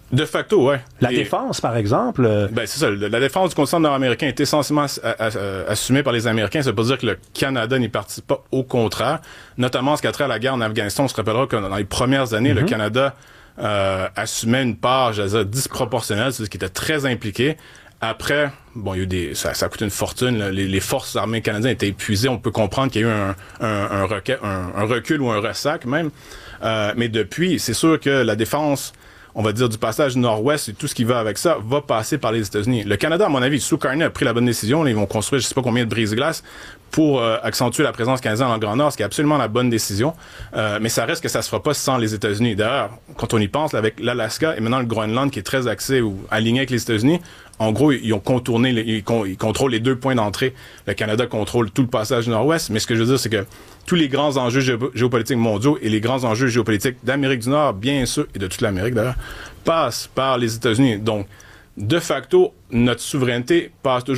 De facto, ouais. La Et, défense, par exemple. Euh... Ben, c'est ça. La défense du continent nord-américain est essentiellement ass- ass- assumée par les Américains. Ça veut pas dire que le Canada n'y participe pas. Au contraire. Notamment en ce qui a trait à la guerre en Afghanistan. On se rappellera que dans les premières années, mm-hmm. le Canada euh, assumait une part, je veux dire, disproportionnelle, c'est-à-dire qu'il était très impliqué. Après, bon, il y a eu des, ça, ça a coûté une fortune. Là. Les, les forces armées canadiennes étaient épuisées. On peut comprendre qu'il y a eu un, un, un, requête, un, un recul ou un ressac même. Euh, mais depuis, c'est sûr que la défense, on va dire, du passage du Nord-Ouest et tout ce qui va avec ça, va passer par les États-Unis. Le Canada, à mon avis, sous Carney, a pris la bonne décision. Là, ils vont construire je sais pas combien de brise-glaces pour euh, accentuer la présence canadienne dans le Grand Nord, ce qui est absolument la bonne décision. Euh, mais ça reste que ça se fera pas sans les États-Unis. D'ailleurs, quand on y pense, là, avec l'Alaska et maintenant le Groenland qui est très axé ou aligné avec les États-Unis, en gros, ils ont contourné, les, ils, con, ils contrôlent les deux points d'entrée. Le Canada contrôle tout le passage du Nord-Ouest. Mais ce que je veux dire, c'est que tous les grands enjeux géo- géopolitiques mondiaux et les grands enjeux géopolitiques d'Amérique du Nord, bien sûr, et de toute l'Amérique d'ailleurs, passent par les États-Unis. Donc, de facto, notre souveraineté passe toujours